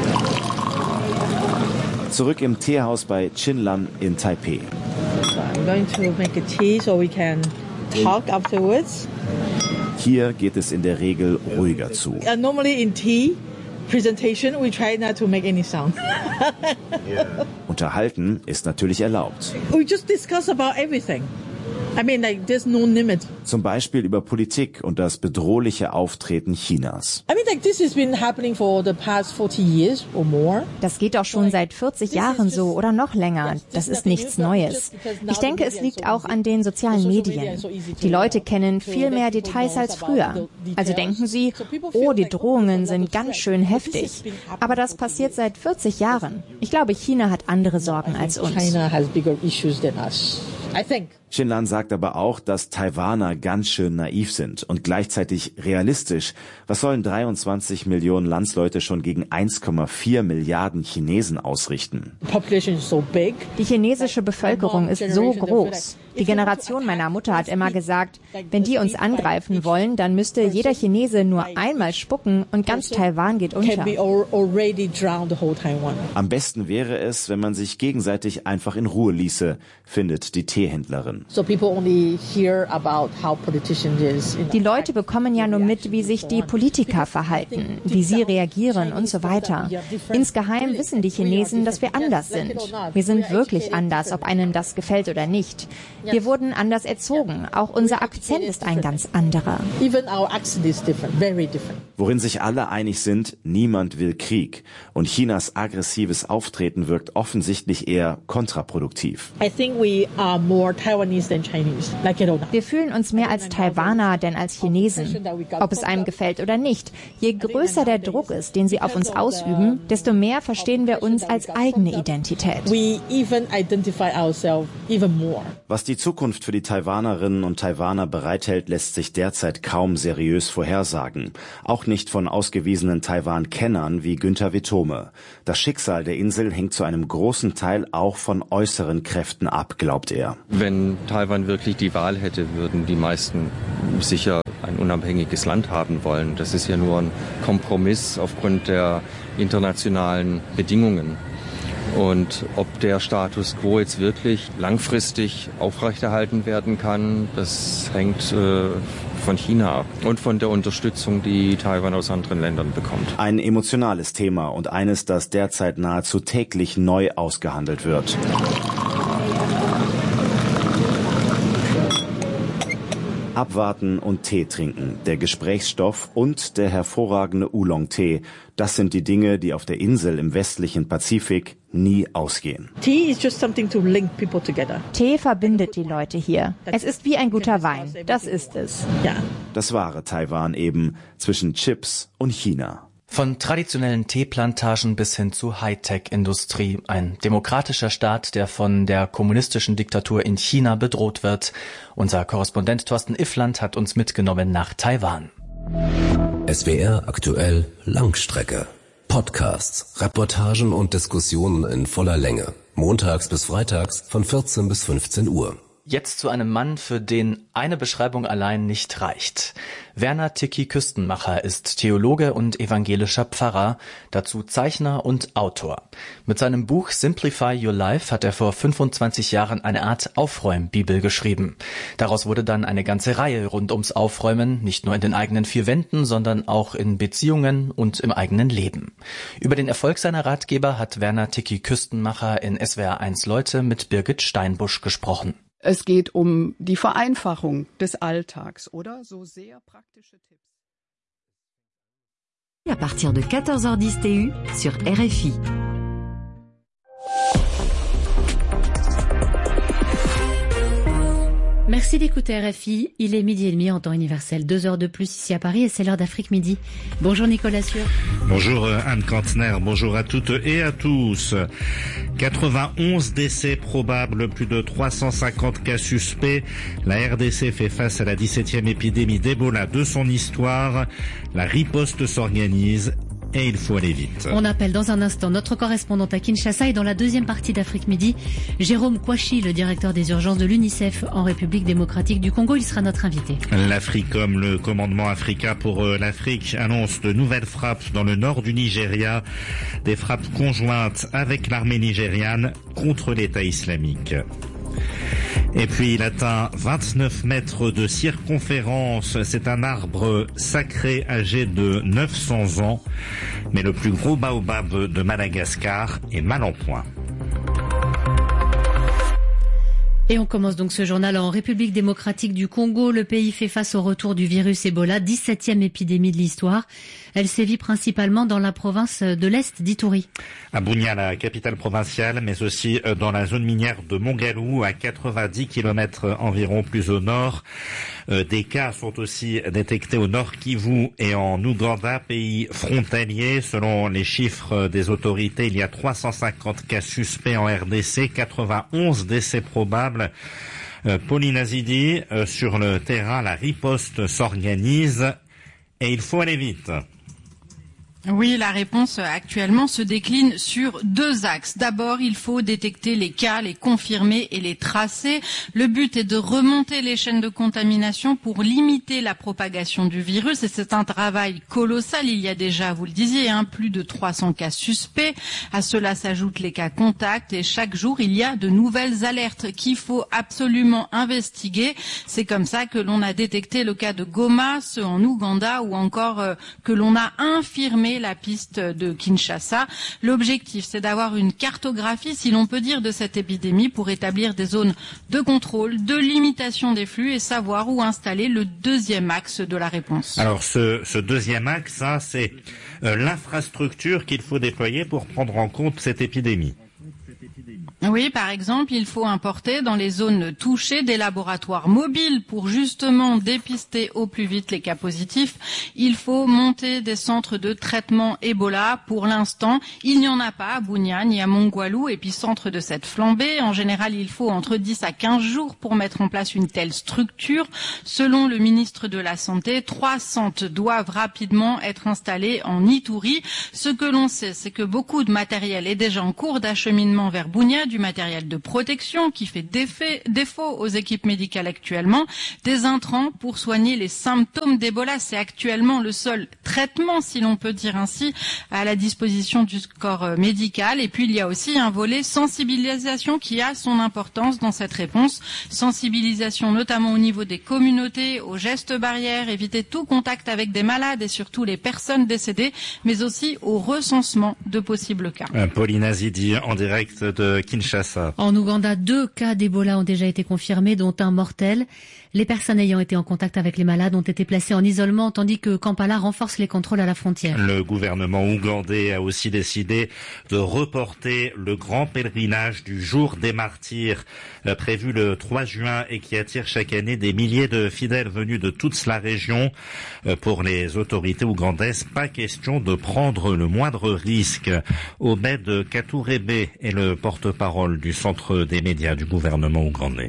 Zurück im Teehaus bei Chinlan in Taipei.
I'm going to make a tea so we can talk afterwards.
Hier geht es in der Regel ruhiger zu.
Normally in tea presentation we try not to make any sound.
Unterhalten ist natürlich erlaubt.
We just discuss about everything. I mean, like, there's no limit.
Zum Beispiel über Politik und das bedrohliche Auftreten Chinas.
I mean, like, this has been happening for the past 40 years or more.
Das geht doch schon seit 40 Jahren so oder noch länger. Das ist nichts Neues. Ich denke, es liegt auch an den sozialen Medien. Die Leute kennen viel mehr Details als früher. Also denken sie, oh, die Drohungen sind ganz schön heftig. Aber das passiert seit 40 Jahren. Ich glaube, China hat andere Sorgen als uns.
China has bigger issues than us. I think.
Chinlan sagt aber auch, dass Taiwaner ganz schön naiv sind und gleichzeitig realistisch. Was sollen 23 Millionen Landsleute schon gegen 1,4 Milliarden Chinesen ausrichten?
Die chinesische Bevölkerung ist so groß. Die Generation meiner Mutter hat immer gesagt, wenn die uns angreifen wollen, dann müsste jeder Chinese nur einmal spucken und ganz Taiwan geht unter.
Am besten wäre es, wenn man sich gegenseitig einfach in Ruhe ließe, findet die Teehändlerin.
Die Leute bekommen ja nur mit, wie sich die Politiker verhalten, wie sie reagieren und so weiter. Insgeheim wissen die Chinesen, dass wir anders sind. Wir sind wirklich anders, ob einem das gefällt oder nicht. Wir wurden anders erzogen. Auch unser Akzent ist ein ganz anderer.
Worin sich alle einig sind, niemand will Krieg. Und Chinas aggressives Auftreten wirkt offensichtlich eher kontraproduktiv.
Wir fühlen uns mehr als Taiwaner denn als Chinesen. Ob es einem gefällt oder nicht. Je größer der Druck ist, den sie auf uns ausüben, desto mehr verstehen wir uns als eigene Identität.
Was die Zukunft für die Taiwanerinnen und Taiwaner bereithält, lässt sich derzeit kaum seriös vorhersagen. Auch nicht von ausgewiesenen Taiwan-Kennern wie Günther Wittome. Das Schicksal der Insel hängt zu einem großen Teil auch von äußeren Kräften ab, glaubt er.
Wenn Taiwan wirklich die Wahl hätte, würden die meisten sicher ein unabhängiges Land haben wollen. Das ist ja nur ein Kompromiss aufgrund der internationalen Bedingungen. Und ob der Status quo jetzt wirklich langfristig aufrechterhalten werden kann, das hängt von China ab und von der Unterstützung, die Taiwan aus anderen Ländern bekommt.
Ein emotionales Thema und eines, das derzeit nahezu täglich neu ausgehandelt wird. Abwarten und Tee trinken, der Gesprächsstoff und der hervorragende Oolong-Tee, das sind die Dinge, die auf der Insel im westlichen Pazifik nie ausgehen.
Tee verbindet die Leute hier. Es ist wie ein guter Wein, das ist es.
Ja.
Das wahre Taiwan eben zwischen Chips und China.
Von traditionellen Teeplantagen bis hin zu Hightech-Industrie. Ein demokratischer Staat, der von der kommunistischen Diktatur in China bedroht wird. Unser Korrespondent Thorsten Iffland hat uns mitgenommen nach Taiwan.
SWR aktuell Langstrecke. Podcasts, Reportagen und Diskussionen in voller Länge. Montags bis freitags von 14 bis 15 Uhr.
Jetzt zu einem Mann, für den eine Beschreibung allein nicht reicht. Werner Tiki Küstenmacher ist Theologe und evangelischer Pfarrer, dazu Zeichner und Autor. Mit seinem Buch Simplify Your Life hat er vor 25 Jahren eine Art Aufräumbibel geschrieben. Daraus wurde dann eine ganze Reihe rund ums Aufräumen, nicht nur in den eigenen vier Wänden, sondern auch in Beziehungen und im eigenen Leben. Über den Erfolg seiner Ratgeber hat Werner Tiki Küstenmacher in SWR1 Leute mit Birgit Steinbusch gesprochen.
Es geht um die Vereinfachung des Alltags oder so sehr praktische Tipps.
À partir de 14h10 TU sur RFI.
Merci d'écouter RFI. Il est 12h30 en temps universel. 2 heures de plus ici à Paris et c'est l'heure d'Afrique Midi. Bonjour Nicolas Sûr.
Bonjour Anne Kantner. Bonjour à toutes et à tous. 91 décès probables, plus de 350 cas suspects. La RDC fait face à la 17e épidémie d'Ebola de son histoire. La riposte s'organise. Et il faut aller vite.
On appelle dans un instant notre correspondante à Kinshasa et dans la deuxième partie d'Afrique Midi, Jérôme Kouachi, le directeur des urgences de l'UNICEF en République démocratique du Congo. Il sera notre invité.
L'Africom, le commandement Africa pour l'Afrique, annonce de nouvelles frappes dans le nord du Nigeria. Des frappes conjointes avec l'armée nigériane contre l'État islamique. Et puis il atteint 29 mètres de circonférence. C'est un arbre sacré âgé de 900 ans. Mais le plus gros baobab de Madagascar est mal en point.
Et on commence donc ce journal en République démocratique du Congo. Le pays fait face au retour du virus Ebola, 17e épidémie de l'histoire. Elle sévit principalement dans la province de l'Est d'Ituri.
À Bunia, la capitale provinciale, mais aussi dans la zone minière de Mongalou, à 90 km environ plus au nord. Des cas sont aussi détectés au nord Kivu et en Ouganda, pays frontalier. Selon les chiffres des autorités, il y a 350 cas suspects en RDC, 91 décès probables. Pauline Azidi, sur le terrain, la riposte s'organise et il faut aller vite.
Oui, la réponse actuellement se décline sur 2 axes. D'abord, il faut détecter les cas, les confirmer et les tracer. Le but est de remonter les chaînes de contamination pour limiter la propagation du virus et c'est un travail colossal. Il y a déjà, vous le disiez, plus de 300 cas suspects. À cela s'ajoutent les cas contacts et chaque jour, il y a de nouvelles alertes qu'il faut absolument investiguer. C'est comme ça que l'on a détecté le cas de Goma, ceux en Ouganda ou encore que l'on a infirmé la piste de Kinshasa. L'objectif, c'est d'avoir une cartographie, si l'on peut dire, de cette épidémie pour établir des zones de contrôle, de limitation des flux et savoir où installer le deuxième axe de la réponse.
Alors ce deuxième axe, c'est l'infrastructure qu'il faut déployer pour prendre en compte cette épidémie.
Oui, par exemple, il faut importer dans les zones touchées des laboratoires mobiles pour justement dépister au plus vite les cas positifs. Il faut monter des centres de traitement Ebola. Pour l'instant, il n'y en a pas à Bunia ni à Mongalou, épicentre de cette flambée. En général, il faut entre 10 à 15 jours pour mettre en place une telle structure. Selon le ministre de la Santé, 3 centres doivent rapidement être installés en Ituri. Ce que l'on sait, c'est que beaucoup de matériel est déjà en cours d'acheminement vers Bunia, du matériel de protection qui fait défaut aux équipes médicales actuellement, des intrants pour soigner les symptômes d'Ebola. C'est actuellement le seul traitement, si l'on peut dire ainsi, à la disposition du corps médical. Et puis il y a aussi un volet sensibilisation qui a son importance dans cette réponse. Sensibilisation notamment au niveau des communautés, aux gestes barrières, éviter tout contact avec des malades et surtout les personnes décédées, mais aussi au recensement de possibles cas.
Pauline Azidi en direct de Kinshasa.
En Ouganda, 2 cas d'Ebola ont déjà été confirmés, dont un mortel. Les personnes ayant été en contact avec les malades ont été placées en isolement, tandis que Kampala renforce les contrôles à la frontière.
Le gouvernement ougandais a aussi décidé de reporter le grand pèlerinage du Jour des Martyrs, prévu le 3 juin et qui attire chaque année des milliers de fidèles venus de toute la région. Pour les autorités ougandaises, pas question de prendre le moindre risque. Obed Katourebe est le porte-parole du centre des médias du gouvernement ougandais.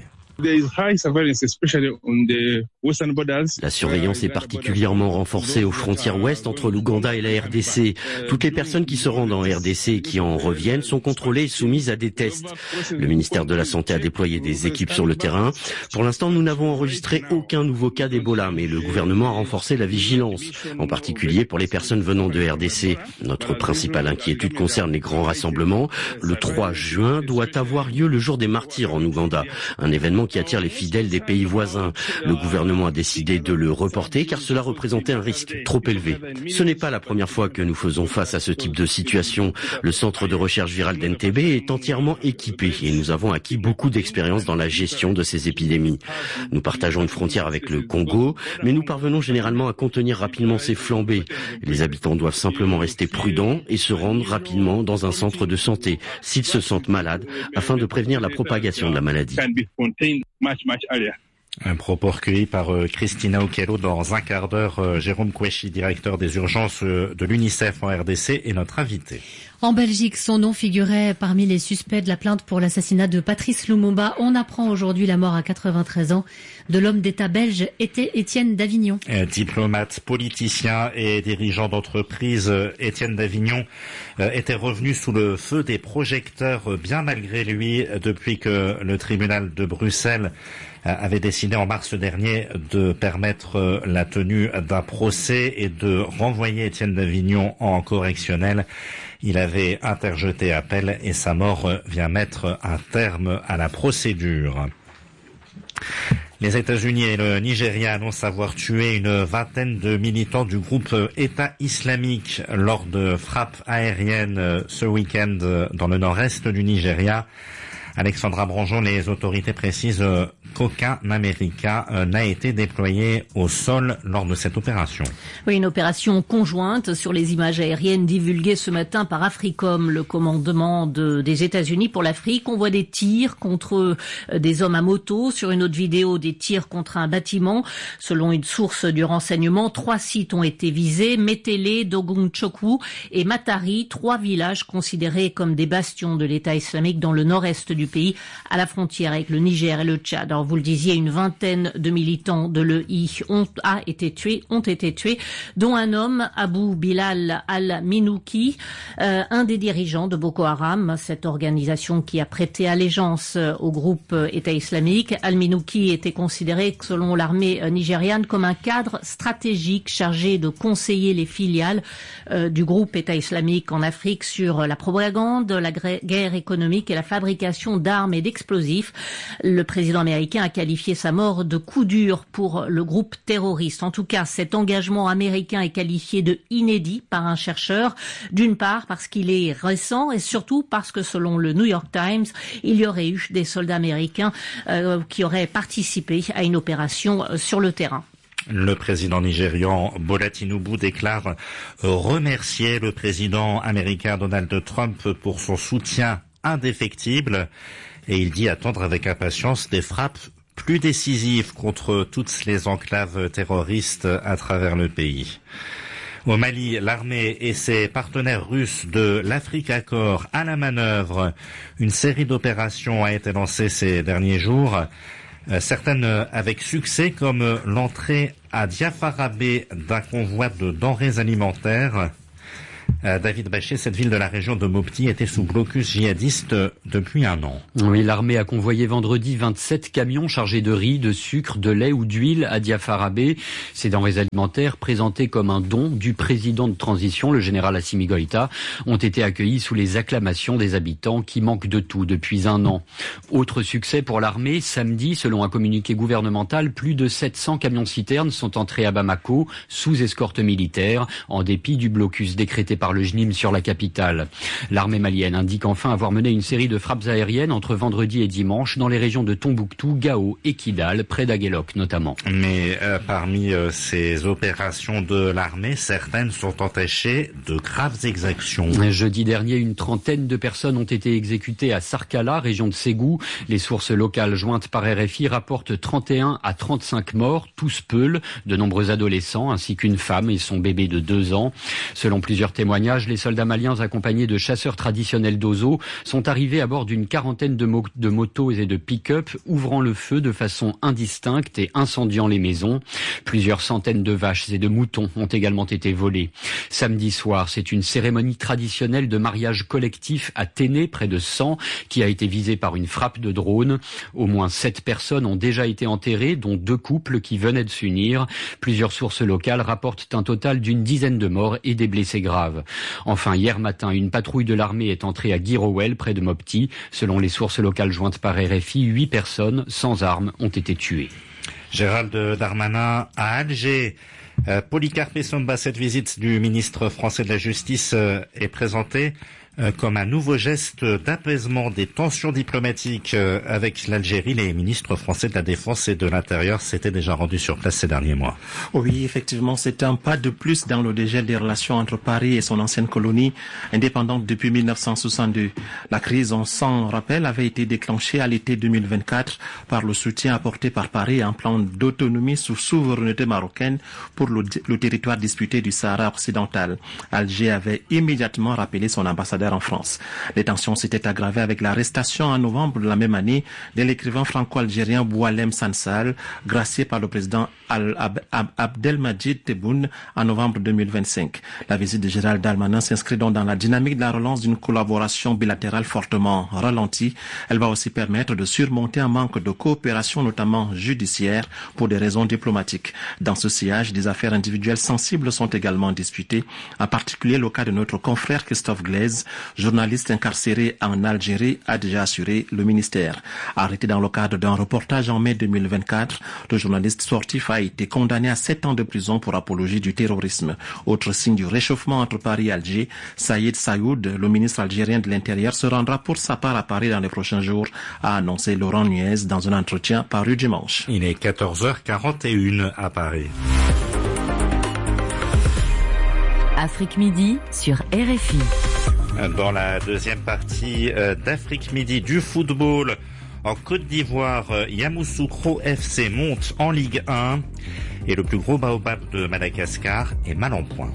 La surveillance est particulièrement renforcée aux frontières ouest entre l'Ouganda et la RDC. Toutes les personnes qui se rendent en RDC et qui en reviennent sont contrôlées et soumises à des tests. Le ministère de la Santé a déployé des équipes sur le terrain. Pour l'instant, nous n'avons enregistré aucun nouveau cas d'Ebola, mais le gouvernement a renforcé la vigilance, en particulier pour les personnes venant de RDC. Notre principale inquiétude concerne les grands rassemblements. Le 3 juin doit avoir lieu le jour des martyrs en Ouganda, un événement qui attire les fidèles des pays voisins. Le gouvernement a décidé de le reporter car cela représentait un risque trop élevé. Ce n'est pas la première fois que nous faisons face à ce type de situation. Le centre de recherche virale d'Entebbe est entièrement équipé et nous avons acquis beaucoup d'expérience dans la gestion de ces épidémies. Nous partageons une frontière avec le Congo, mais nous parvenons généralement à contenir rapidement ces flambées. Les habitants doivent simplement rester prudents et se rendre rapidement dans un centre de santé s'ils se sentent malades afin de prévenir la propagation de la maladie.
Un propos recueilli par Christina Okello dans un quart d'heure. Jérôme Kouechi, directeur des urgences de l'UNICEF en RDC, est notre invité.
En Belgique, son nom figurait parmi les suspects de la plainte pour l'assassinat de Patrice Lumumba. On apprend aujourd'hui la mort à 93 ans de l'homme d'État belge Étienne Davignon.
Diplomate, politicien et dirigeant d'entreprise, Étienne Davignon était revenu sous le feu des projecteurs bien malgré lui depuis que le tribunal de Bruxelles avait décidé en mars dernier de permettre la tenue d'un procès et de renvoyer Étienne Davignon en correctionnel. Il avait interjeté appel et sa mort vient mettre un terme à la procédure. Les États-Unis et le Nigeria annoncent avoir tué une vingtaine de militants du groupe État islamique lors de frappes aériennes ce week-end dans le nord-est du Nigeria. Alexandra Branjon, les autorités précisent qu'aucun Américain n'a été déployé au sol lors de cette opération.
Oui, une opération conjointe sur les images aériennes divulguées ce matin par Africom, le commandement des États-Unis pour l'Afrique. On voit des tirs contre des hommes à moto. Sur une autre vidéo, des tirs contre un bâtiment. Selon une source du renseignement, 3 sites ont été visés. Metele, Dogonchokwu et Matari, 3 villages considérés comme des bastions de l'État islamique dans le nord-est du pays, à la frontière avec le Niger et le Tchad. Alors, vous le disiez, une vingtaine de militants de l'EI ont été tués, dont un homme, Abou Bilal al-Minouki, un des dirigeants de Boko Haram, cette organisation qui a prêté allégeance au groupe État islamique. Al-Minouki était considéré, selon l'armée nigériane, comme un cadre stratégique chargé de conseiller les filiales du groupe État islamique en Afrique sur la propagande, la guerre économique et la fabrication d'armes et d'explosifs. Le président américain a qualifié sa mort de coup dur pour le groupe terroriste. En tout cas, cet engagement américain est qualifié de inédit par un chercheur, d'une part parce qu'il est récent et surtout parce que selon le New York Times, il y aurait eu des soldats américains qui auraient participé à une opération sur le terrain.
Le président nigérian Bola Tinubu déclare remercier le président américain Donald Trump pour son soutien indéfectible et il dit attendre avec impatience des frappes plus décisives contre toutes les enclaves terroristes à travers le pays. Au Mali, l'armée et ses partenaires russes de l'Africa Corps à la manœuvre. Une série d'opérations a été lancée ces derniers jours, certaines avec succès comme l'entrée à Diafarabé d'un convoi de denrées alimentaires. David Bachet, cette ville de la région de Mopti était sous blocus djihadiste depuis un an.
Oui, l'armée a convoyé vendredi 27 camions chargés de riz, de sucre, de lait ou d'huile à Diafarabé. Ces denrées alimentaires, présentées comme un don du président de transition, le général Assimi Goïta, ont été accueillis sous les acclamations des habitants qui manquent de tout depuis un an. Autre succès pour l'armée, samedi, selon un communiqué gouvernemental, plus de 700 camions-citernes sont entrés à Bamako sous escorte militaire, en dépit du blocus décrété par le JNIM sur la capitale. L'armée malienne indique enfin avoir mené une série de frappes aériennes entre vendredi et dimanche dans les régions de Tombouctou, Gao et Kidal, près d'Aguelok notamment.
Mais parmi ces opérations de l'armée, certaines sont entachées de graves exactions.
Jeudi dernier, une trentaine de personnes ont été exécutées à Sarkala, région de Ségou. Les sources locales jointes par RFI rapportent 31 à 35 morts, tous peuls, de nombreux adolescents ainsi qu'une femme et son bébé de 2 ans. Selon plusieurs témoignages, témoignages, les soldats maliens accompagnés de chasseurs traditionnels d'Ozo sont arrivés à bord d'une quarantaine de motos et de pick-up, ouvrant le feu de façon indistincte et incendiant les maisons. Plusieurs centaines de vaches et de moutons ont également été volés. Samedi soir, c'est une cérémonie traditionnelle de mariage collectif à Téné, près de Sens, qui a été visée par une frappe de drone. Au moins 7 personnes ont déjà été enterrées, dont 2 couples qui venaient de s'unir. Plusieurs sources locales rapportent un total d'une dizaine de morts et des blessés graves. Enfin, hier matin, une patrouille de l'armée est entrée à Guirowell, près de Mopti. Selon les sources locales jointes par RFI, 8 personnes sans armes ont été tuées.
Gérald Darmanin à Alger. Policarpe Essomba, cette visite du ministre français de la Justice est présentée comme un nouveau geste d'apaisement des tensions diplomatiques avec l'Algérie. Les ministres français de la Défense et de l'Intérieur s'étaient déjà rendus sur place ces derniers mois.
Oui, effectivement, c'est un pas de plus dans le dégel des relations entre Paris et son ancienne colonie, indépendante depuis 1962. La crise, on s'en rappelle, avait été déclenchée à l'été 2024 par le soutien apporté par Paris à un plan d'autonomie sous souveraineté marocaine pour le territoire disputé du Sahara occidental. Alger avait immédiatement rappelé son ambassadeur en France. Les tensions s'étaient aggravées avec l'arrestation en novembre de la même année de l'écrivain franco-algérien Boualem Sansal, gracié par le président Abdelmadjid Tebboune en novembre 2025. La visite de Gérald Darmanin s'inscrit donc dans la dynamique de la relance d'une collaboration bilatérale fortement ralentie. Elle va aussi permettre de surmonter un manque de coopération, notamment judiciaire, pour des raisons diplomatiques. Dans ce sillage, des affaires individuelles sensibles sont également discutées, en particulier le cas de notre confrère Christophe Glaise, journaliste incarcéré en Algérie, a déjà assuré le ministère. Arrêté dans le cadre d'un reportage en mai 2024, le journaliste sportif a été condamné à 7 ans de prison pour apologie du terrorisme. Autre signe du réchauffement entre Paris et Alger, Saïd Sayoud, le ministre algérien de l'Intérieur, se rendra pour sa part à Paris dans les prochains jours, a annoncé Laurent Nuez dans un entretien paru dimanche.
Il est 14h41 à Paris.
Afrique Midi sur RFI.
Dans la deuxième partie d'Afrique Midi du football, en Côte d'Ivoire, Yamoussoukro FC monte en Ligue 1 et le plus gros baobab de Madagascar est mal en point.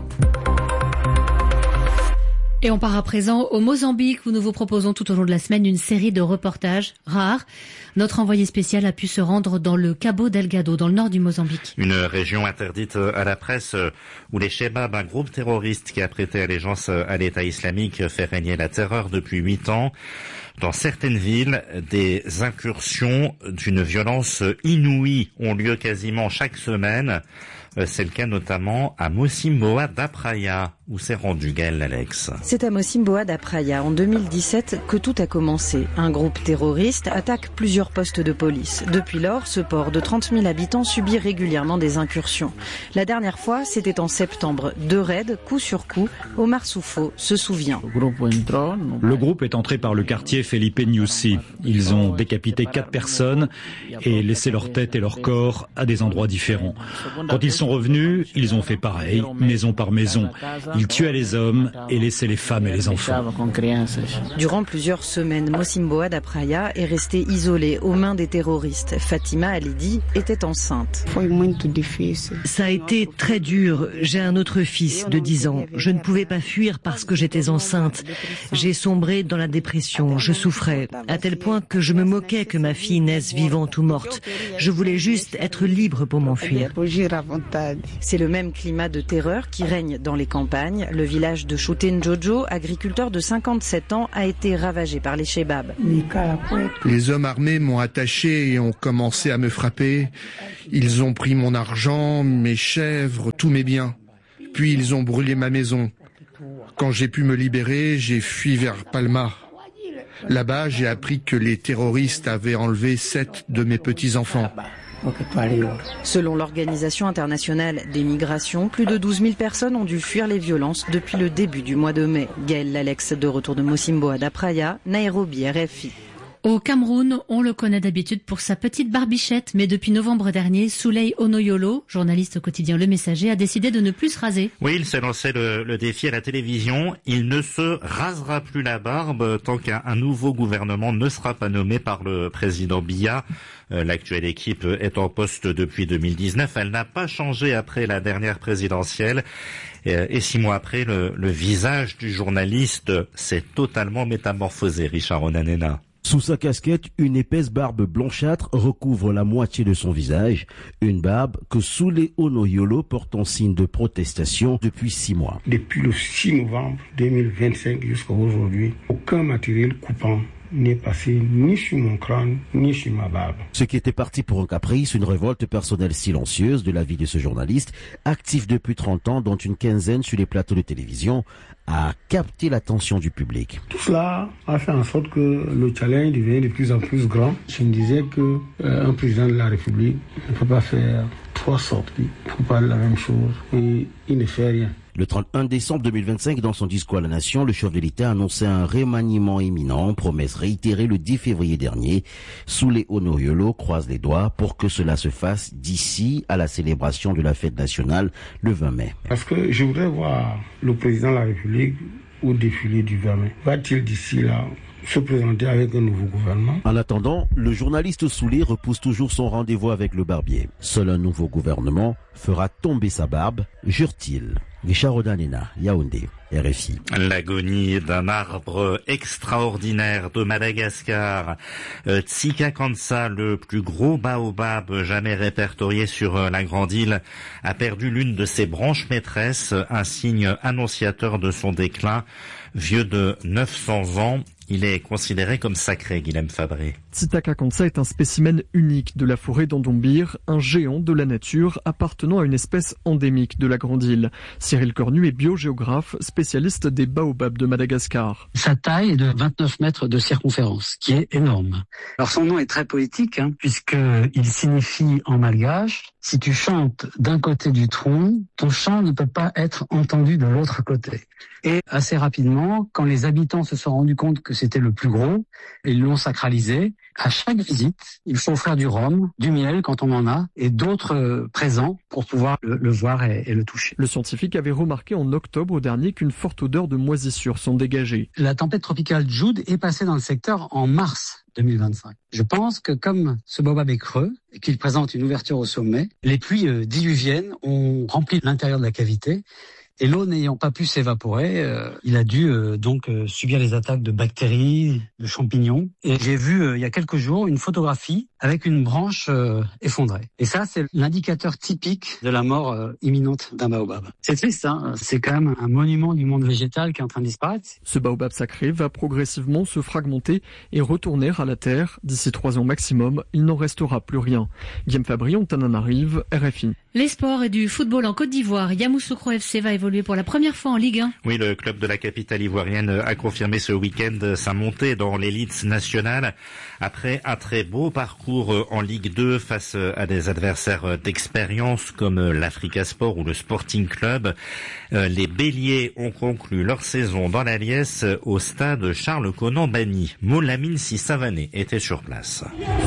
Et on part à présent au Mozambique où nous vous proposons tout au long de la semaine une série de reportages rares. Notre envoyé spécial a pu se rendre dans le Cabo Delgado, dans le nord du Mozambique.
Une région interdite à la presse où les Chebab, un groupe terroriste qui a prêté allégeance à l'État islamique, fait régner la terreur depuis 8 ans. Dans certaines villes, des incursions d'une violence inouïe ont lieu quasiment chaque semaine. C'est le cas notamment à Mocimboa da Praia, où s'est rendu Gaël Alex.
C'est à Mocimboa da Praia, en 2017, que tout a commencé. Un groupe terroriste attaque plusieurs postes de police. Depuis lors, ce port de 30 000 habitants subit régulièrement des incursions. La dernière fois, c'était en septembre. 2 raids, coup sur coup. Omar Soufo se souvient.
Le groupe est entré par le quartier Felipe Nyusi. Ils ont décapité 4 personnes et laissé leur tête et leur corps à des endroits différents. Quand ils sont revenus, ils ont fait pareil, maison par maison. Ils tuaient les hommes et laissaient les femmes et les enfants.
Durant plusieurs semaines, Mocimboa da Praia est resté isolé aux mains des terroristes. Fatima Alidi était enceinte.
Ça a été très dur. J'ai un autre fils de 10 ans. Je ne pouvais pas fuir parce que j'étais enceinte. J'ai sombré dans la dépression. Je souffrais, à tel point que je me moquais que ma fille naisse vivante ou morte. Je voulais juste être libre pour m'enfuir.
C'est le même climat de terreur qui règne dans les campagnes. Le village de Choutenjojo, agriculteur de 57 ans, a été ravagé par les Chebab.
Les hommes armés m'ont attaché et ont commencé à me frapper. Ils ont pris mon argent, mes chèvres, tous mes biens. Puis ils ont brûlé ma maison. Quand j'ai pu me libérer, j'ai fui vers Palma. Là-bas, j'ai appris que les terroristes avaient enlevé 7 de mes petits-enfants.
Selon l'Organisation internationale des migrations, plus de 12 000 personnes ont dû fuir les violences depuis le début du mois de mai. Gaël Lalex, de retour de Mocimboa da Praia, Nairobi, RFI.
Au Cameroun, on le connaît d'habitude pour sa petite barbichette, mais depuis novembre dernier, Souley Onoyolo, journaliste au quotidien Le Messager, a décidé de ne plus se raser.
Oui, il s'est lancé le défi à la télévision. Il ne se rasera plus la barbe tant qu'un nouveau gouvernement ne sera pas nommé par le président Biya. L'actuelle équipe est en poste depuis 2019. Elle n'a pas changé après la dernière présidentielle. Et 6 mois après, le visage du journaliste s'est totalement métamorphosé, Richard Onanena.
Sous sa casquette, une épaisse barbe blanchâtre recouvre la moitié de son visage. Une barbe que Souley Onoyolo porte en signe de protestation depuis 6 mois.
Depuis le 6 novembre 2025 jusqu'à aujourd'hui, aucun matériel coupant n'est passé ni sur mon crâne, ni sur ma barbe.
Ce qui était parti pour un caprice, une révolte personnelle silencieuse de la vie de ce journaliste, actif depuis 30 ans, dont une quinzaine sur les plateaux de télévision, a capté l'attention du public.
Tout cela a fait en sorte que le challenge devient de plus en plus grand. Je me disais que un président de la République ne peut pas faire 3 sorties pour parler de la même chose et il ne fait rien.
Le 31 décembre 2025, dans son discours à la nation, le chef de l'État annonçait un remaniement imminent, promesse réitérée le 10 février dernier. Souley Onoyolo croise les doigts pour que cela se fasse d'ici à la célébration de la fête nationale le 20 mai.
Parce que je voudrais voir le président de la République au défilé du 20 mai. Va-t-il d'ici là se présenter avec un nouveau gouvernement?
En attendant, le journaliste Souley repousse toujours son rendez-vous avec le barbier. Seul un nouveau gouvernement fera tomber sa barbe, jure-t-il. Richard Onanena, Yaoundé, RFI.
L'agonie d'un arbre extraordinaire de Madagascar. Tsikakansa, le plus gros baobab jamais répertorié sur la grande île, a perdu l'une de ses branches maîtresses, un signe annonciateur de son déclin. Vieux de 900 ans, il est considéré comme sacré, Guilhem Fabré.
Tsikakansa est un spécimen unique de la forêt d'Andombir, un géant de la nature appartenant à une espèce endémique de la grande île. Cyril Cornu est biogéographe, spécialiste des baobabs de Madagascar.
Sa taille est de 29 mètres de circonférence, qui est énorme. Alors son nom est très poétique, puisqu'il signifie en malgache, si tu chantes d'un côté du tronc, ton chant ne peut pas être entendu de l'autre côté. Et assez rapidement, quand les habitants se sont rendus compte que c'était le plus gros, ils l'ont sacralisé. À chaque visite, il faut offrir du rhum, du miel quand on en a, et d'autres présents pour pouvoir le voir et le toucher.
Le scientifique avait remarqué en octobre dernier qu'une forte odeur de moisissure s'en dégageait.
La tempête tropicale Jude est passée dans le secteur en mars 2025. Je pense que comme ce baobab est creux et qu'il présente une ouverture au sommet, les pluies diluviennes ont rempli l'intérieur de la cavité. Et l'eau n'ayant pas pu s'évaporer, il a dû donc subir les attaques de bactéries, de champignons. Et j'ai vu il y a quelques jours une photographie avec une branche effondrée. Et ça, c'est l'indicateur typique de la mort imminente d'un baobab. C'est triste, c'est quand même un monument du monde végétal qui est en train de disparaître.
Ce baobab sacré va progressivement se fragmenter et retourner à la terre. D'ici 3 ans maximum, il n'en restera plus rien. Guillaume Fabrion, Tananarive, RFI.
Les sports et du football en Côte d'Ivoire. Yamoussoukro FC va évoluer pour la première fois en Ligue 1.
Oui, le club de la capitale ivoirienne a confirmé ce week-end sa montée dans l'élite nationale après un très beau parcours en Ligue 2 face à des adversaires d'expérience comme l'Africa Sport ou le Sporting Club. Les Béliers ont conclu leur saison dans la liesse au stade Charles-Konan-Banny. Molamine Sissavané était sur place.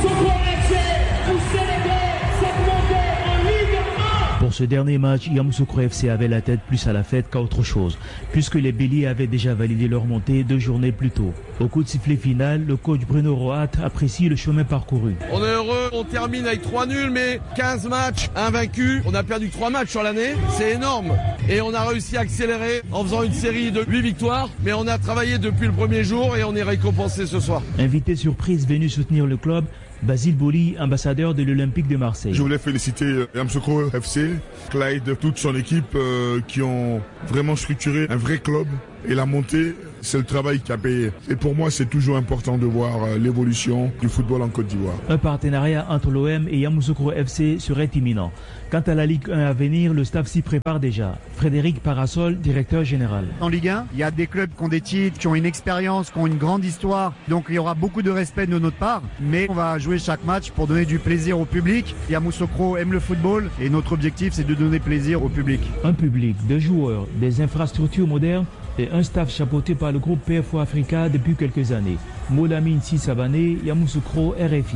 Pour ce dernier match, Yamoussoukro FC avait la tête plus à la fête qu'à autre chose, puisque les Béliers avaient déjà validé leur montée 2 journées plus tôt. Au coup de sifflet final, le coach Bruno Roat apprécie le chemin parcouru.
On est heureux, on termine avec 3 nuls, mais 15 matchs invaincus. On a perdu 3 matchs sur l'année, c'est énorme. Et on a réussi à accélérer en faisant une série de 8 victoires, mais on a travaillé depuis le premier jour et on est récompensé ce soir.
Invité surprise venu soutenir le club, Basile Boli, ambassadeur de l'Olympique de Marseille.
Je voulais féliciter Yamoussoukro FC, Clyde, toute son équipe qui ont vraiment structuré un vrai club. Et la montée, c'est le travail qui a payé. Et pour moi, c'est toujours important de voir l'évolution du football en Côte d'Ivoire.
Un partenariat entre l'OM et Yamoussoukro FC serait imminent. Quant à la Ligue 1 à venir, le staff s'y prépare déjà. Frédéric Parasol, directeur général.
En Ligue 1, il y a des clubs qui ont des titres, qui ont une expérience, qui ont une grande histoire. Donc il y aura beaucoup de respect de notre part. Mais on va jouer chaque match pour donner du plaisir au public. Yamoussoukro aime le football et notre objectif, c'est de donner plaisir au public.
Un public, des joueurs, des infrastructures modernes. et un staff chapeauté par le groupe PFO Africa depuis quelques années. Molamine Sissabane, Yamoussoukro, RFI.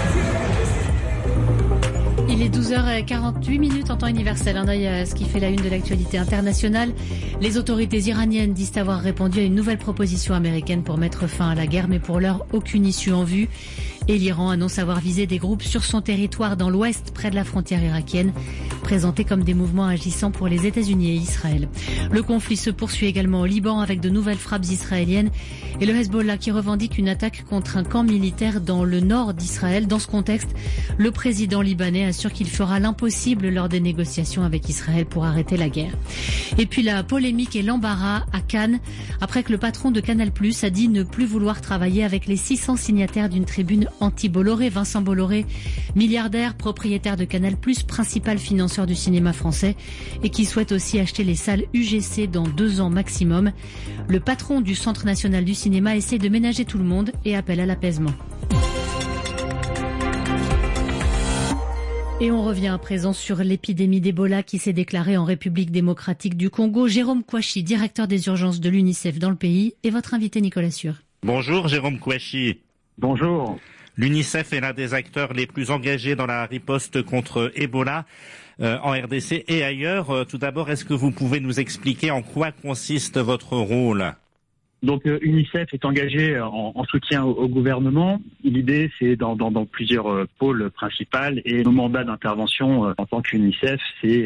Il est 12h48 en temps universel. Un œil à ce qui fait la une de l'actualité internationale. Les autorités iraniennes disent avoir répondu à une nouvelle proposition américaine pour mettre fin à la guerre, mais pour l'heure, aucune issue en vue. Et l'Iran annonce avoir visé des groupes sur son territoire dans l'ouest, près de la frontière irakienne, présentés comme des mouvements agissant pour les États-Unis et Israël. Le conflit se poursuit également au Liban avec de nouvelles frappes israéliennes et le Hezbollah qui revendique une attaque contre un camp militaire dans le nord d'Israël. Dans ce contexte, le président libanais assure qu'il fera l'impossible lors des négociations avec Israël pour arrêter la guerre. Et puis la polémique et l'embarras à Cannes après que le patron de Canal+ a dit ne plus vouloir travailler avec les 600 signataires d'une tribune anti-Bolloré. Vincent Bolloré, milliardaire, propriétaire de Canal+, principal financeur du cinéma français et qui souhaite aussi acheter les salles UGC dans 2 ans maximum. Le patron du Centre national du cinéma essaie de ménager tout le monde et appelle à l'apaisement. Et on revient à présent sur l'épidémie d'Ebola qui s'est déclarée en République démocratique du Congo. Jérôme Kouachi, directeur des urgences de l'UNICEF dans le pays, est votre invité Nicolas Sûr.
Bonjour Jérôme Kouachi.
Bonjour.
L'UNICEF est l'un des acteurs les plus engagés dans la riposte contre Ebola en RDC et ailleurs. Tout d'abord, est-ce que vous pouvez nous expliquer en quoi consiste votre rôle ?
Donc UNICEF est engagé en soutien au gouvernement. L'idée, c'est dans plusieurs pôles principaux et nos mandats d'intervention en tant qu'UNICEF,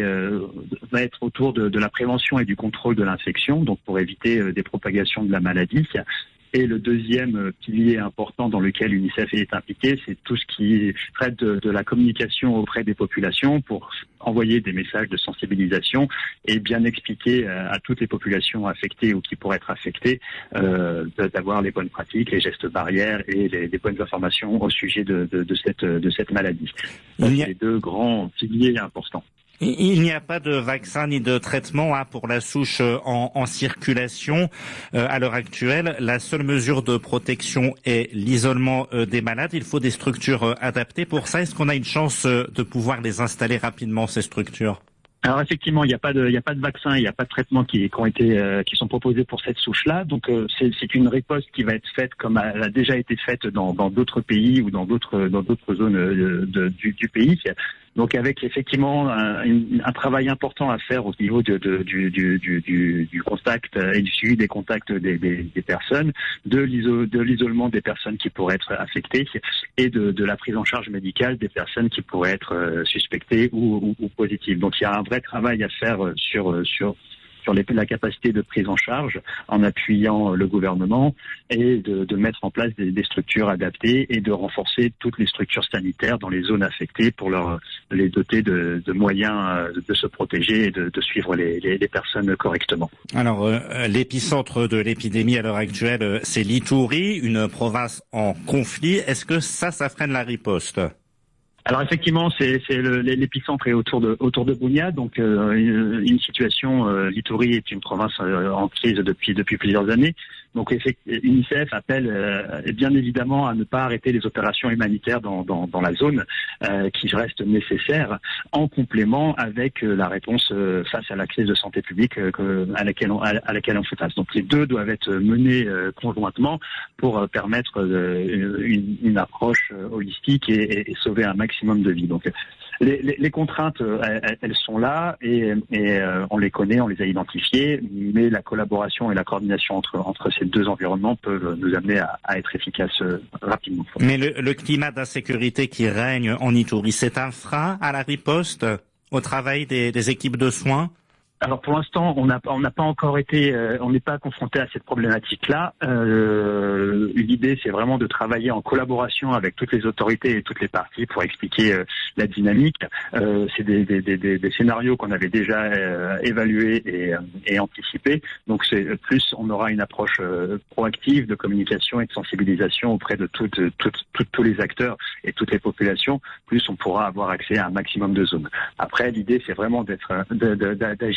va être autour de la prévention et du contrôle de l'infection, donc pour éviter des propagations de la maladie. Et le deuxième pilier important dans lequel l'UNICEF est impliqué, c'est tout ce qui traite de la communication auprès des populations pour envoyer des messages de sensibilisation et bien expliquer à toutes les populations affectées ou qui pourraient être affectées d'avoir les bonnes pratiques, les gestes barrières et les bonnes informations au sujet de cette maladie. Donc, c'est les 2 grands piliers importants.
Il n'y a pas de vaccin ni de traitement pour la souche en circulation à l'heure actuelle. La seule mesure de protection est l'isolement des malades. Il faut des structures adaptées pour ça. Est-ce qu'on a une chance de pouvoir les installer rapidement, ces structures ?
Alors effectivement, il n'y a pas de vaccin, il n'y a pas de traitement qui sont proposés pour cette souche-là. Donc c'est une riposte qui va être faite comme elle a déjà été faite dans d'autres pays ou dans d'autres zones du pays. Donc avec effectivement un travail important à faire au niveau du contact et du suivi des contacts des personnes, de l'isolement des personnes qui pourraient être affectées et de la prise en charge médicale des personnes qui pourraient être suspectées ou positives. Donc il y a un vrai travail à faire sur la capacité de prise en charge en appuyant le gouvernement et de mettre en place des structures adaptées et de renforcer toutes les structures sanitaires dans les zones affectées pour les doter de moyens de se protéger et de suivre les personnes correctement.
Alors, l'épicentre de l'épidémie à l'heure actuelle, c'est l'Ituri, une province en conflit. Est-ce que ça freine la riposte ?
Alors effectivement, l'épicentre est autour de Bunia, donc une situation. L'Ituri est une province en crise depuis plusieurs années. Donc UNICEF appelle bien évidemment à ne pas arrêter les opérations humanitaires dans la zone qui reste nécessaire, en complément avec la réponse face à la crise de santé publique à laquelle on fait face. Donc les 2 doivent être menés conjointement pour permettre une approche holistique et sauver un maximum de vies. Donc les contraintes, elles sont là et on les connaît, on les a identifiées, mais la collaboration et la coordination entre ces 2 environnements peuvent nous amener à être efficaces rapidement.
Mais le climat d'insécurité qui règne en Ituri, c'est un frein à la riposte, au travail des équipes de soins ?
Alors pour l'instant, on n'a pas encore été, on n'est pas confronté à cette problématique-là. L'idée, c'est vraiment de travailler en collaboration avec toutes les autorités et toutes les parties pour expliquer la dynamique. C'est des scénarios qu'on avait déjà évalués et anticipés. Donc on aura une approche proactive de communication et de sensibilisation auprès de tous les acteurs et toutes les populations. Plus on pourra avoir accès à un maximum de zones. Après, l'idée, c'est vraiment d'agir